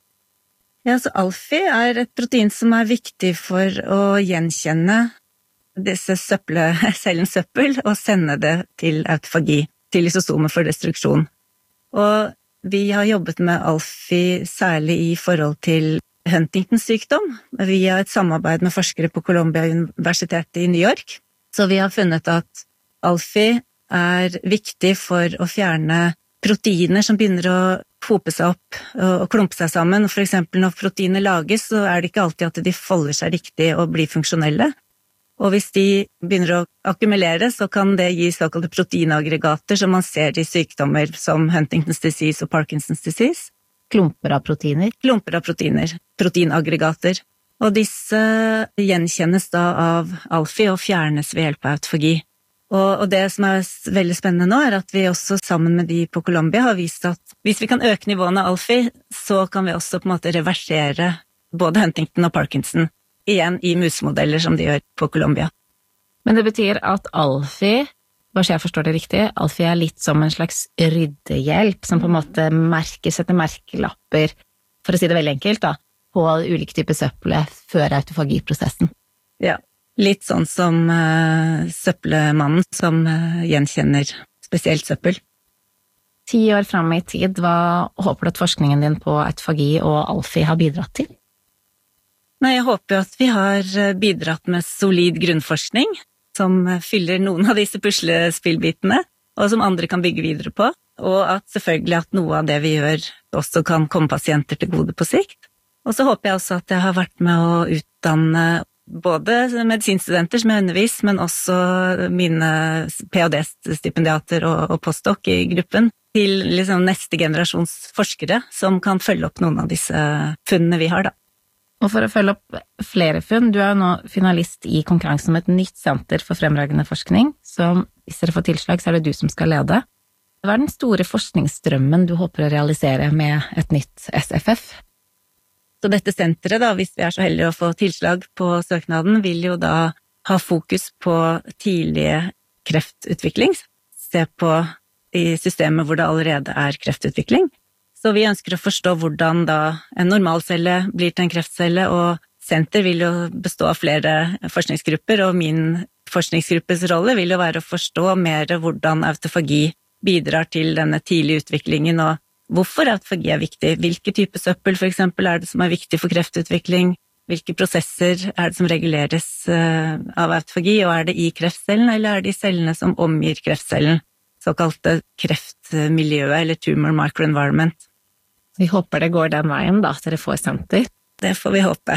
Ja, så alfi er et protein som er viktig for å gjenkjenne disse søpple, cellens søppel og sende det til autofagi, til lysosomer for destruksjon. Og vi har jobbet med alfi særlig i forhold til Huntingtons sykdom, via et samarbeid med forskere på Columbia-universitetet i New York. Så vi har funnet at alfi er viktig for å fjerne proteiner som begynner å hope seg opp og klumpe seg sammen. For eksempel når proteiner lages, så er det ikke alltid at de folder seg riktig og blir funksjonelle. Og hvis de begynner å akkumulere, så kan det gi såkalte proteinaggregater som man ser i sykdommer som Huntingtons disease og Parkinson's disease. Klumper av proteiner? Klumper av proteiner, proteinaggregater. Og disse gjenkjennes da av alfi og fjernes ved hjelp av autofagi. Og, og det som er veldig spennende nå er at vi også sammen med de på Columbia har vist at hvis vi kan øke nivåene av alfi, så kan vi også på en måte reversere både Huntington og Parkinson, igjen i musemodeller som de gjør på Columbia. Men det betyr at alfi bare så jeg forstår det riktig, Alfie er litt som en slags ryddehjelp, som på en måte merker, setter merkelapper, for å si det veldig enkelt da, på ulike typer søppel før autofagiprosessen. Ja, litt sånn som uh, søppelmannen som uh, gjenkjenner spesielt søppel. Ti år frem i tid, hva håper du at forskningen din på autofagi og Alfie har bidratt til? Nei, jeg håper jo at vi har bidratt med solid grunnforskning, som fyller noen av disse puslespillbitene, og som andre kan bygge videre på, og at selvfølgelig at noe av det vi gjør også kan komme pasienter til gode på sikt. Og så håper jeg også at jeg har vært med å utdanne både medisinstudenter som jeg undervis, men også mine P H D-stipendiater og, og postdoc i gruppen, til liksom neste generasjons forskere som kan følge opp noen av disse funnene vi har da. Og for å følge opp flere funn, du er jo nå finalist i konkurransen om et nytt senter for fremragende forskning, som hvis dere får tilslag, så er det du som skal lede. Hva er den store forskningsstrømmen du håper å realisere med et nytt S F F? Så dette senteret da, hvis vi er så heldige å få tilslag på søknaden, vil jo da ha fokus på tidlige kreftutvikling, se på i systemet hvor det allerede er kreftutvikling. Så vi ønsker å forstå hvordan da en normalcelle blir til en kreftcelle, og senter vil jo bestå av flere forskningsgrupper, og min forskningsgruppes rolle vil jo være å forstå mer hvordan autofagi bidrar til denne tidlige utviklingen, og hvorfor autofagi er viktig, hvilke typer søppel for eksempel er det som er viktig for kreftutvikling, hvilke prosesser er det som reguleres av autofagi, og er det i kreftcellen, eller er det i cellene som omgir kreftcellen? Såkalte kreftmiljøet, eller tumor microenvironment. Vi håper det går den veien da, at dere får senter. Det får vi håpe.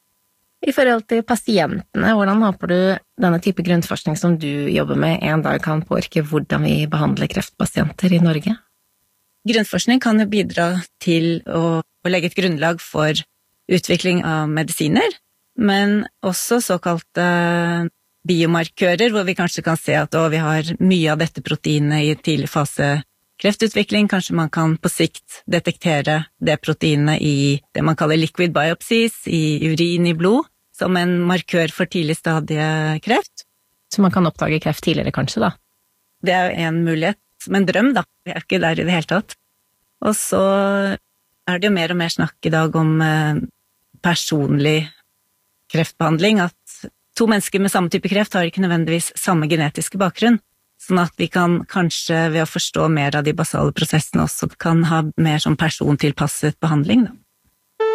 I forhold til pasientene, hvordan håper du denne type grunnforskning som du jobber med en dag kan påvirke hvordan vi behandler kreftpasienter i Norge? Grunnforskning kan jo bidra til å, å legge et grunnlag for utvikling av medisiner, men også såkalte biomarkører, hvor vi kanskje kan se at å, vi har mye av dette proteinet i tidlig fase kreftutvikling. Kanskje man kan på sikt detektere det proteinet i det man kaller liquid biopsies, i urin i blod, som en markør for tidlig stadie kreft. Så man kan oppdage kreft tidligere kanskje da? Det er jo en mulighet, som en drøm da. Vi er ikke der i det hele tatt. Og så er det jo mer og mer snakk i dag om eh, personlig kreftbehandling, at to mennesker med samme type kreft har ikke nødvendigvis samme genetiske bakgrunn, sånn at vi kan kanskje ved å forstå mer av de basale prosessene også kan ha mer som persontilpasset behandling. Da.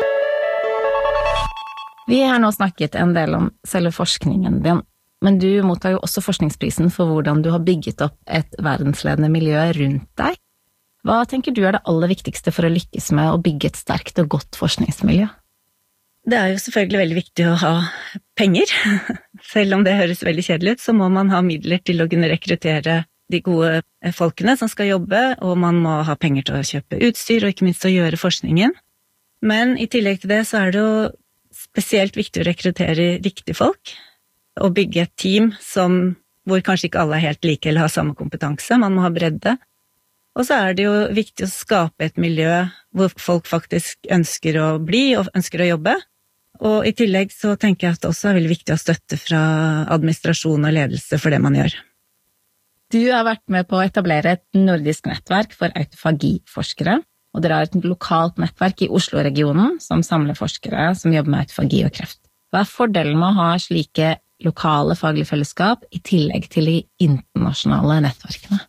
Vi har nå snakket en del om selve forskningen din, men du mottar jo også forskningsprisen for hvordan du har bygget opp et verdensledende miljø rundt deg. Hva tenker du er det aller viktigste for å lykkes med å bygge et sterkt og godt forskningsmiljø? Det er jo selvfølgelig veldig viktig å ha penger. Selv om det høres veldig kjedelig ut, så må man ha midler til å kunne rekruttere de gode folkene som skal jobbe, og man må ha penger til å kjøpe utstyr, og ikke minst å gjøre forskningen. Men i tillegg til det så er det jo spesielt viktig å rekruttere riktige folk, og bygge et team som, hvor kanskje ikke alle er helt like eller har samme kompetanse, man må ha bredde. Og så er det jo viktig å skape et miljø hvor folk faktisk ønsker å bli og ønsker å jobbe. Og i tillegg så tenker jeg at det også er veldig viktig å ha støtte fra administrasjon og ledelse for det man gjør. Du har vært med på å etablere et nordisk nettverk for autofagiforskere, og dere har et lokalt nettverk i Oslo-regionen som samler forskere som jobber med autofagi og kreft. Hva er fordelen med å ha slike lokale faglige fellesskap i tillegg til de internasjonale nettverkene?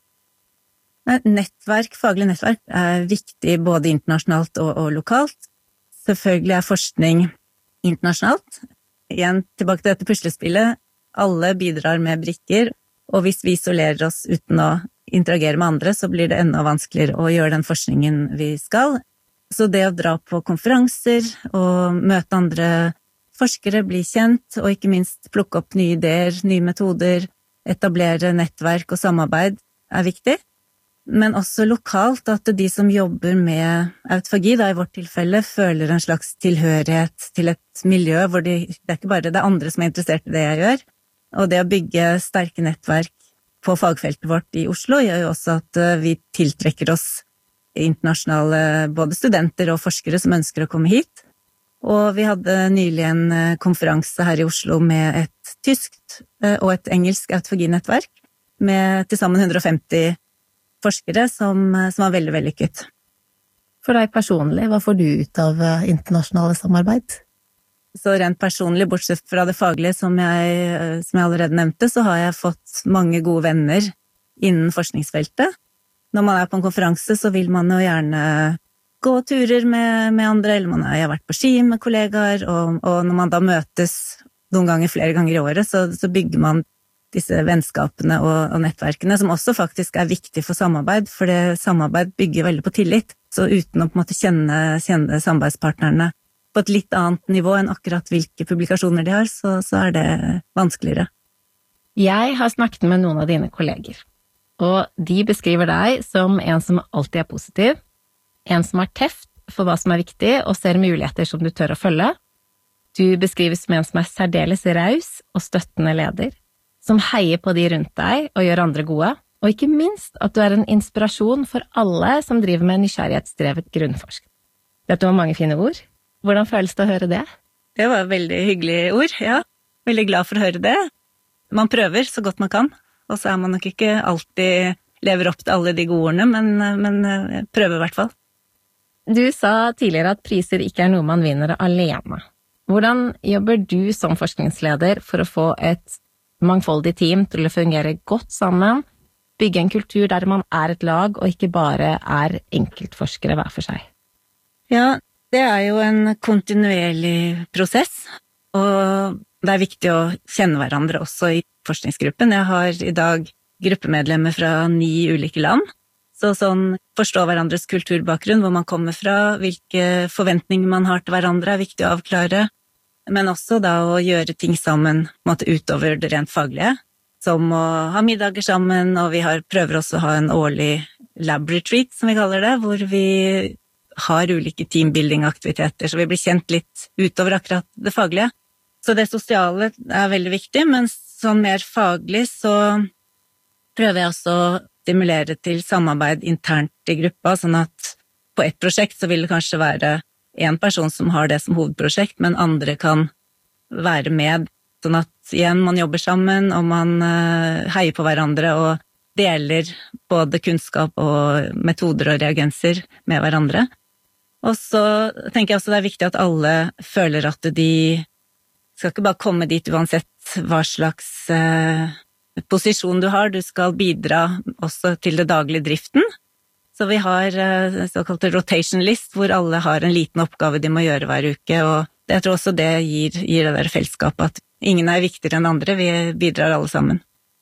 Nettverk, faglig nettverk er viktig både internasjonalt og, og lokalt. Selvfølgelig er forskning internasjonalt. Igjen, tilbake til dette puslespillet. Alle bidrar med brikker, og hvis vi isolerer oss uten å interagere med andre, så blir det enda vanskeligere å gjøre den forskningen vi skal. Så det å dra på konferanser og møte andre forskere, bli kjent, og ikke minst plukke opp nye ideer, nye metoder, etablere nettverk og samarbeid er viktig. Men også lokalt, at de som jobber med autofagi, da i vårt tilfelle, føler en slags tilhørighet til et miljø hvor de, det er ikke bare det andre som er interessert i det jeg gjør. Og det å bygge sterke nettverk på fagfeltet vårt i Oslo gjør jo også at vi tiltrekker oss internasjonale både studenter og forskere som ønsker å komme hit. Og vi hadde nylig en konferanse her i Oslo med et tyskt og et engelsk autofagi-nettverk, med til sammen hundre og femti forskere som, som var veldig vellykket. For deg personlig, hva får du ut av internasjonale samarbeid? Så rent personlig, bortsett fra det faglige som jeg, som jeg allerede nevnte, så har jeg fått mange gode venner innen forskningsfeltet. Når man er på en konferanse, så vil man jo gjerne gå turer med, med andre, eller man har vært på ski med kollegaer, og, og når man da møtes noen ganger, flere ganger i året, så, så bygger man disse vennskapene og, og nettverkene, som også faktisk er viktig for samarbeid, for det samarbeid bygger veldig på tillit. Så uten å på en måte kjenne, kjenne samarbeidspartnerne på et litt annet nivå enn akkurat hvilke publikasjoner de har, så, så er det vanskeligere. Jeg har snakket med noen av dine kolleger, og de beskriver deg som en som alltid er positiv, en som har teft for hva som er viktig og ser muligheter som du tør å følge. Du beskrives som en som er særdeles raus og støttende leder, som heier på de rundt deg og gjør andre gode, og ikke minst at du er en inspirasjon for alle som driver med nysgjerrighetsdrevet grunnforskning. Dette var mange fine ord. Hvordan føles det å høre det? Det var veldig hyggelige ord, ja. Veldig glad for å høre det. Man prøver så godt man kan, og så er man nok ikke alltid lever opp til alle de gode ordene, men, men prøver i hvert fall. Du sa tidligere at priser ikke er noe man vinner alene. Hvordan jobber du som forskningsleder for å få et mangfoldig team til å fungere godt sammen, bygge en kultur der man er et lag og ikke bare er enkeltforskere hver for seg? Ja, det er jo en kontinuerlig prosess, og det er viktig å kjenne hverandre også i forskningsgruppen. Jeg har i dag gruppemedlemmer fra ni ulike land, så sånn forstå hverandres kulturbakgrunn, hvor man kommer fra, hvilke forventninger man har til hverandre er viktig å avklare, men også da å gjøre ting sammen på en måte utover det rent faglige, som å ha middager sammen, og vi har, prøver også å ha en årlig lab retreat, som vi kaller det, hvor vi har ulike teambuilding-aktiviteter, så vi blir kjent litt utover akkurat det faglige. Så det sosiale er veldig viktig, men sånn mer faglig så prøver jeg også å stimulere til samarbeid internt i gruppa, sånn at på et prosjekt så vil det kanskje være en person som har det som hovedprosjekt, men andre kan være med, sånn at igjen man jobber sammen, og man heier på hverandre og deler både kunnskap og metoder og reagenser med hverandre. Og så tenker jeg også det er viktig at alle føler at de skal ikke bare komme dit uansett hva slags eh, posisjon du har, du skal bidra også til det daglige driften. Så vi har eh, såkalt rotation list, hvor alle har en liten oppgave de må gjøre hver uke, og jeg tror også det gir, gir det der fellesskapet at ingen er viktigere enn andre, vi bidrar alle sammen.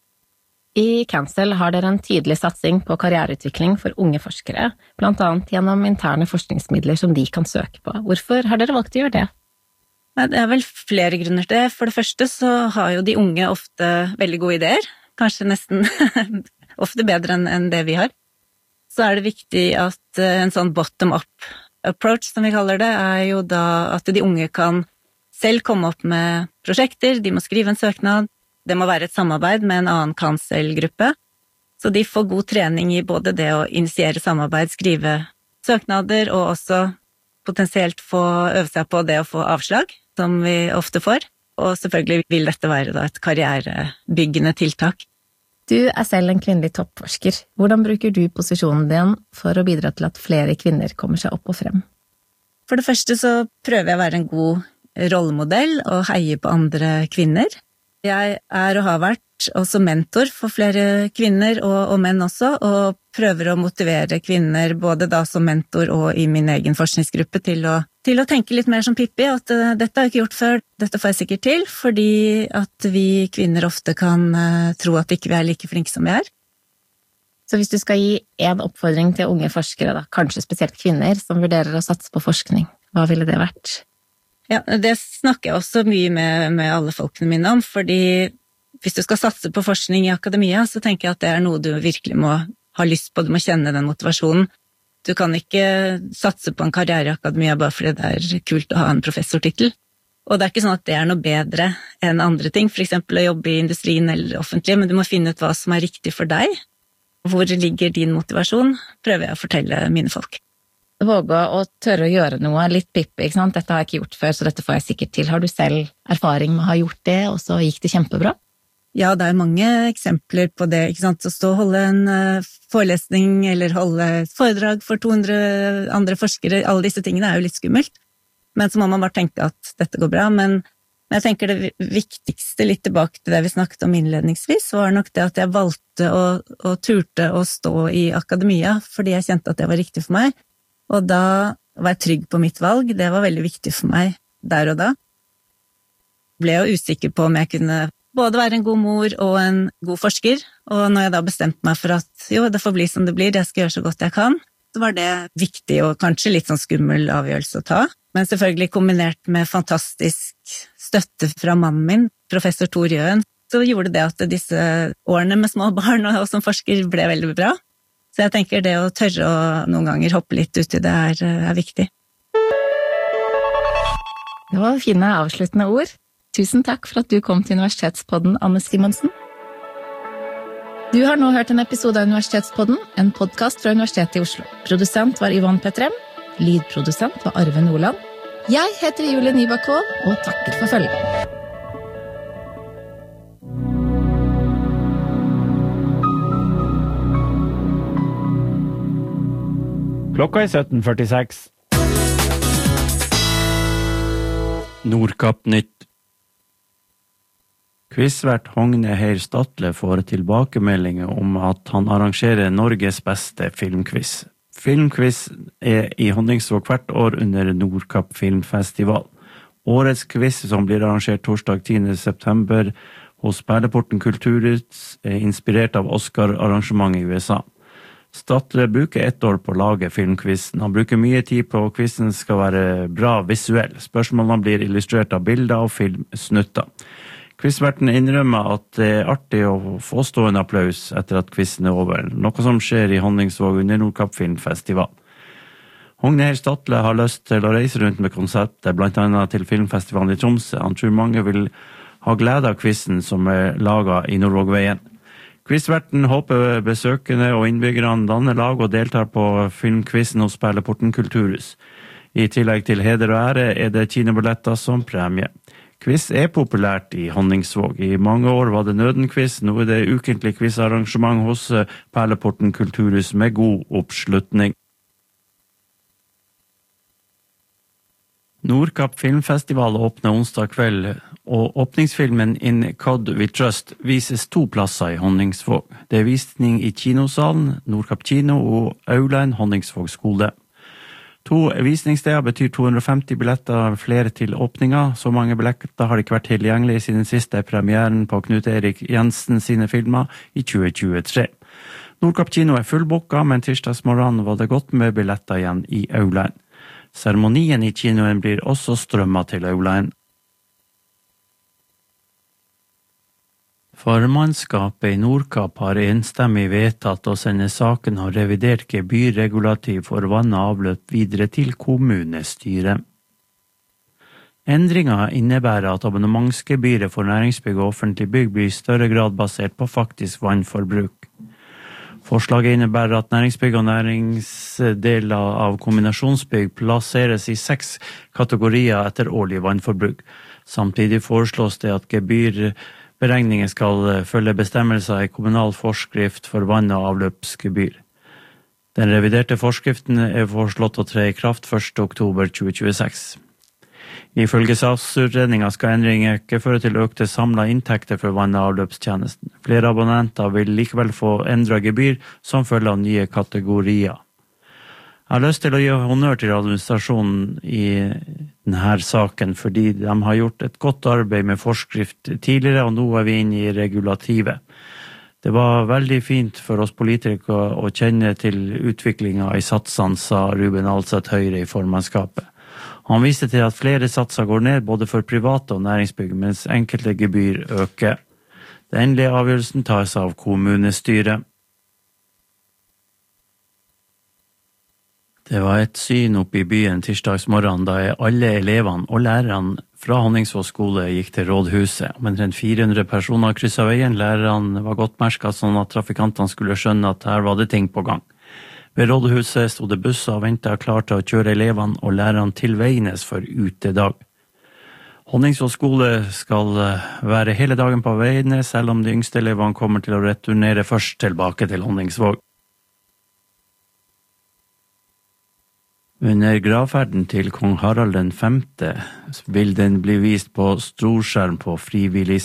I Cancel har dere en tydelig satsing på karriereutvikling for unge forskere, blant annet gjennom interne forskningsmidler som de kan søke på. Hvorfor har dere valgt å gjøre det? Det er vel flere grunner til det. For det første så har jo de unge ofte veldig gode ideer, kanskje nesten ofte bedre enn det vi har. Så er det viktig at en sånn bottom-up approach, som vi kaller det, er jo da at de unge kan selv komme opp med prosjekter, de må skrive en søknad, det må være et samarbeid med en annen Cancel-gruppe, så de får god trening i både det å initiere samarbeid, skrive søknader, og også potensielt få øve seg på det å få avslag, som vi ofte får. Og selvfølgelig vil dette være da et karrierebyggende tiltak. Du er selv en kvinnelig toppforsker. Hvordan bruker du posisjonen din for å bidra til at flere kvinner kommer seg opp og frem? For det første så prøver jeg å være en god rollemodell og heie på andre kvinner. Jeg er og har vært også mentor for flere kvinner og, og menn også, og prøver å motivere kvinner både da som mentor og i min egen forskningsgruppe til å, til å tenke litt mer som Pippi, at uh, dette har jeg ikke gjort før, dette får jeg sikkert til, fordi at vi kvinner ofte kan uh, tro at ikke vi er like flinke som vi er. Så hvis du skal gi en oppfordring til unge forskere, da, kanskje spesielt kvinner, som vurderer å satse på forskning, hva ville det vært? Ja, det snakker jeg også mye med, med alle folkene mine om, fordi hvis du skal satse på forskning i akademia, så tenker jeg at det er noe du virkelig må ha lyst på, du må kjenne den motivasjonen. Du kan ikke satse på en karriere i akademia bare fordi det er kult å ha en professortittel. Og det er ikke sånn at det er noe bedre enn andre ting, for eksempel å jobbe i industrien eller offentlig, men du må finne ut hva som er riktig for deg. Hvor ligger din motivasjon, prøver jeg å fortelle mine folk. Våge å tørre å gjøre noe litt Pippi, ikke sant? Dette har jeg ikke gjort før, så dette får jeg sikkert til. Har du selv erfaring med å ha gjort det, og så gikk det kjempebra? ja, det er mange eksempler på det, ikke sant? Å stå og holde en uh, forelesning eller holde et foredrag for to hundre andre forskere, alle disse tingene er jo litt skummelt. Men så må man bare tenke at dette går bra. Men, men jeg tenker det viktigste, litt tilbake til det vi snakket om innledningsvis, var nok det at jeg valgte å, å turte å stå i akademia, fordi jeg kjente at det var riktig for meg. Og da var jeg trygg på mitt valg. Det var veldig viktig for meg der og da. Ble jo usikker på om jeg kunne både være en god mor og en god forsker, og når jeg da bestemte meg for at jo, det får bli som det blir, jeg skal gjøre så godt jeg kan, så var det viktig og kanskje litt sånn skummel avgjørelse å ta, men selvfølgelig kombinert med fantastisk støtte fra mannen min, professor Tor Jøen, så gjorde det at disse årene med små barn og som forsker ble veldig bra. Så jeg tenker det å tørre å noen ganger hoppe litt ut i det er, er viktig. Det var fine avsluttende ord. Tusen takk for at du kom til Universitetspodden, Anne Simonsen. Du har nå hørt en episode av Universitetspodden, en podcast fra Universitetet i Oslo. Produsent var Yvonne Petrem, lydprodusent var Arve Nordland. Jeg heter Julie Nybakk-Kvaal, og takker for følget. Klokka er sytten førtiseks. Nordkapp Nytt. Quizvert Hogne Heir Statle får tilbakemeldinger om at han arrangerer Norges beste filmquiz. Filmquiz er i Honningsvåg hvert år under Nordkapp Filmfestival. Årets quiz, som blir arrangert torsdag tiende september hos Perleporten Kulturhus, er inspirert av Oscar-arrangementet i U S A. Statle bruker ett år på å lage filmquizen. Han bruker mye tid på at quizen skal være bra visuell. Spørsmålene blir illustrert av bilder og filmsnutter. Quizverten innrømmer at det er artig å få stående applaus etter at quizen er over, noe som skjer i Honningsvåg under Nordkapp Filmfestival. Hogne Heir Statle har lyst til å reise rundt med konseptet, blant annet til filmfestivalen i Tromsø. Han tror mange vil ha glede av quizen som er laget i Nordvågveien. Quizverten håper besøkende og innbyggerne danner lag og deltar på filmquizen hos Perleporten Kulturhus. I tillegg til heder og ære er det kinobilletter som premie. Quiz er populært i Honningsvåg. I mange år var det Nøden-quiz, nå er det ukentlig quizarrangement hos Perleporten Kulturhus med god oppslutning. Nordkapp Filmfestival åpner onsdag kveld, og åpningsfilmen In God We Trust vises to plasser i Honningsvåg. Det er visning i kinosalen, Nordkapp kino og Aulein Honningsvåg skole. To visningssteder betyr to hundre og femti billetter, flere til åpninga. Så mange billetter har ikke vært tilgjengelige siden siste premieren på Knut Erik Jensen sine filmer i tjue tjuetre. Nordkapp kino er fullbooka, men tirsdagsmorgen var det godt med billetter igjen i Aulein. Seremonien i kinoen blir også strømmet til Aulein. Formannskapet i Nordkapp har enstemmig vedtatt å sende saken av revidert gebyrregulativ for vann og avløp videre til kommunestyret. Endringen innebærer at abonnementsgebyret for næringsbygg og offentlig bygg blir i større grad basert på faktisk vannforbruk. Forslaget innebærer at næringsbygg og næringsdeler av kombinasjonsbygg plasseres i seks kategorier etter årlig vannforbruk. Samtidig foreslås det at gebyr Beregningen skal følge bestemmelser i kommunal forskrift for vann- og avløpsgebyr. Den reviderte forskriften er foreslått å tre i kraft første oktober tjue tjueseks. Ifølge saksutredningen skal endringen ikke føre til økte samlede inntekter for vann- og avløpstjenesten. Flere abonnenter vil likevel få endret gebyr som følge av nye kategorier. Jeg har lyst til å gi honnør til administrasjonen i denne saken, fordi de har gjort et godt arbeid med forskrift tidligere, og nå er vi inne i regulativet. Det var veldig fint for oss politikere å kjenne til utviklingen i satsene, sa Ruben Alseth Høyre i formannskapet. Han viste til at flere satser går ned både for private og næringsbygg, mens enkelte gebyr øker. Den endelige avgjørelsen tas av kommunestyret. Det var et syn oppe i byen tirsdagsmorgen da alle elevene og lærerne fra Honningsvåg skole gikk til rådhuset. Omtrent fire hundre personer krysset veien. Lærerne var godt merket sånn at trafikantene skulle skjønne at her var det ting på gang. Ved rådhuset stod det busser og ventet klar til å kjøre elevene og lærerne til Veines for utedag. Honningsvåg skole skal være hele dagen på veiene, selv om de yngste elevene kommer til å returnere først tilbake til Honningsvåg. Under gravferden til kong Harald den femte vil den bli vist på storskjerm på frivillig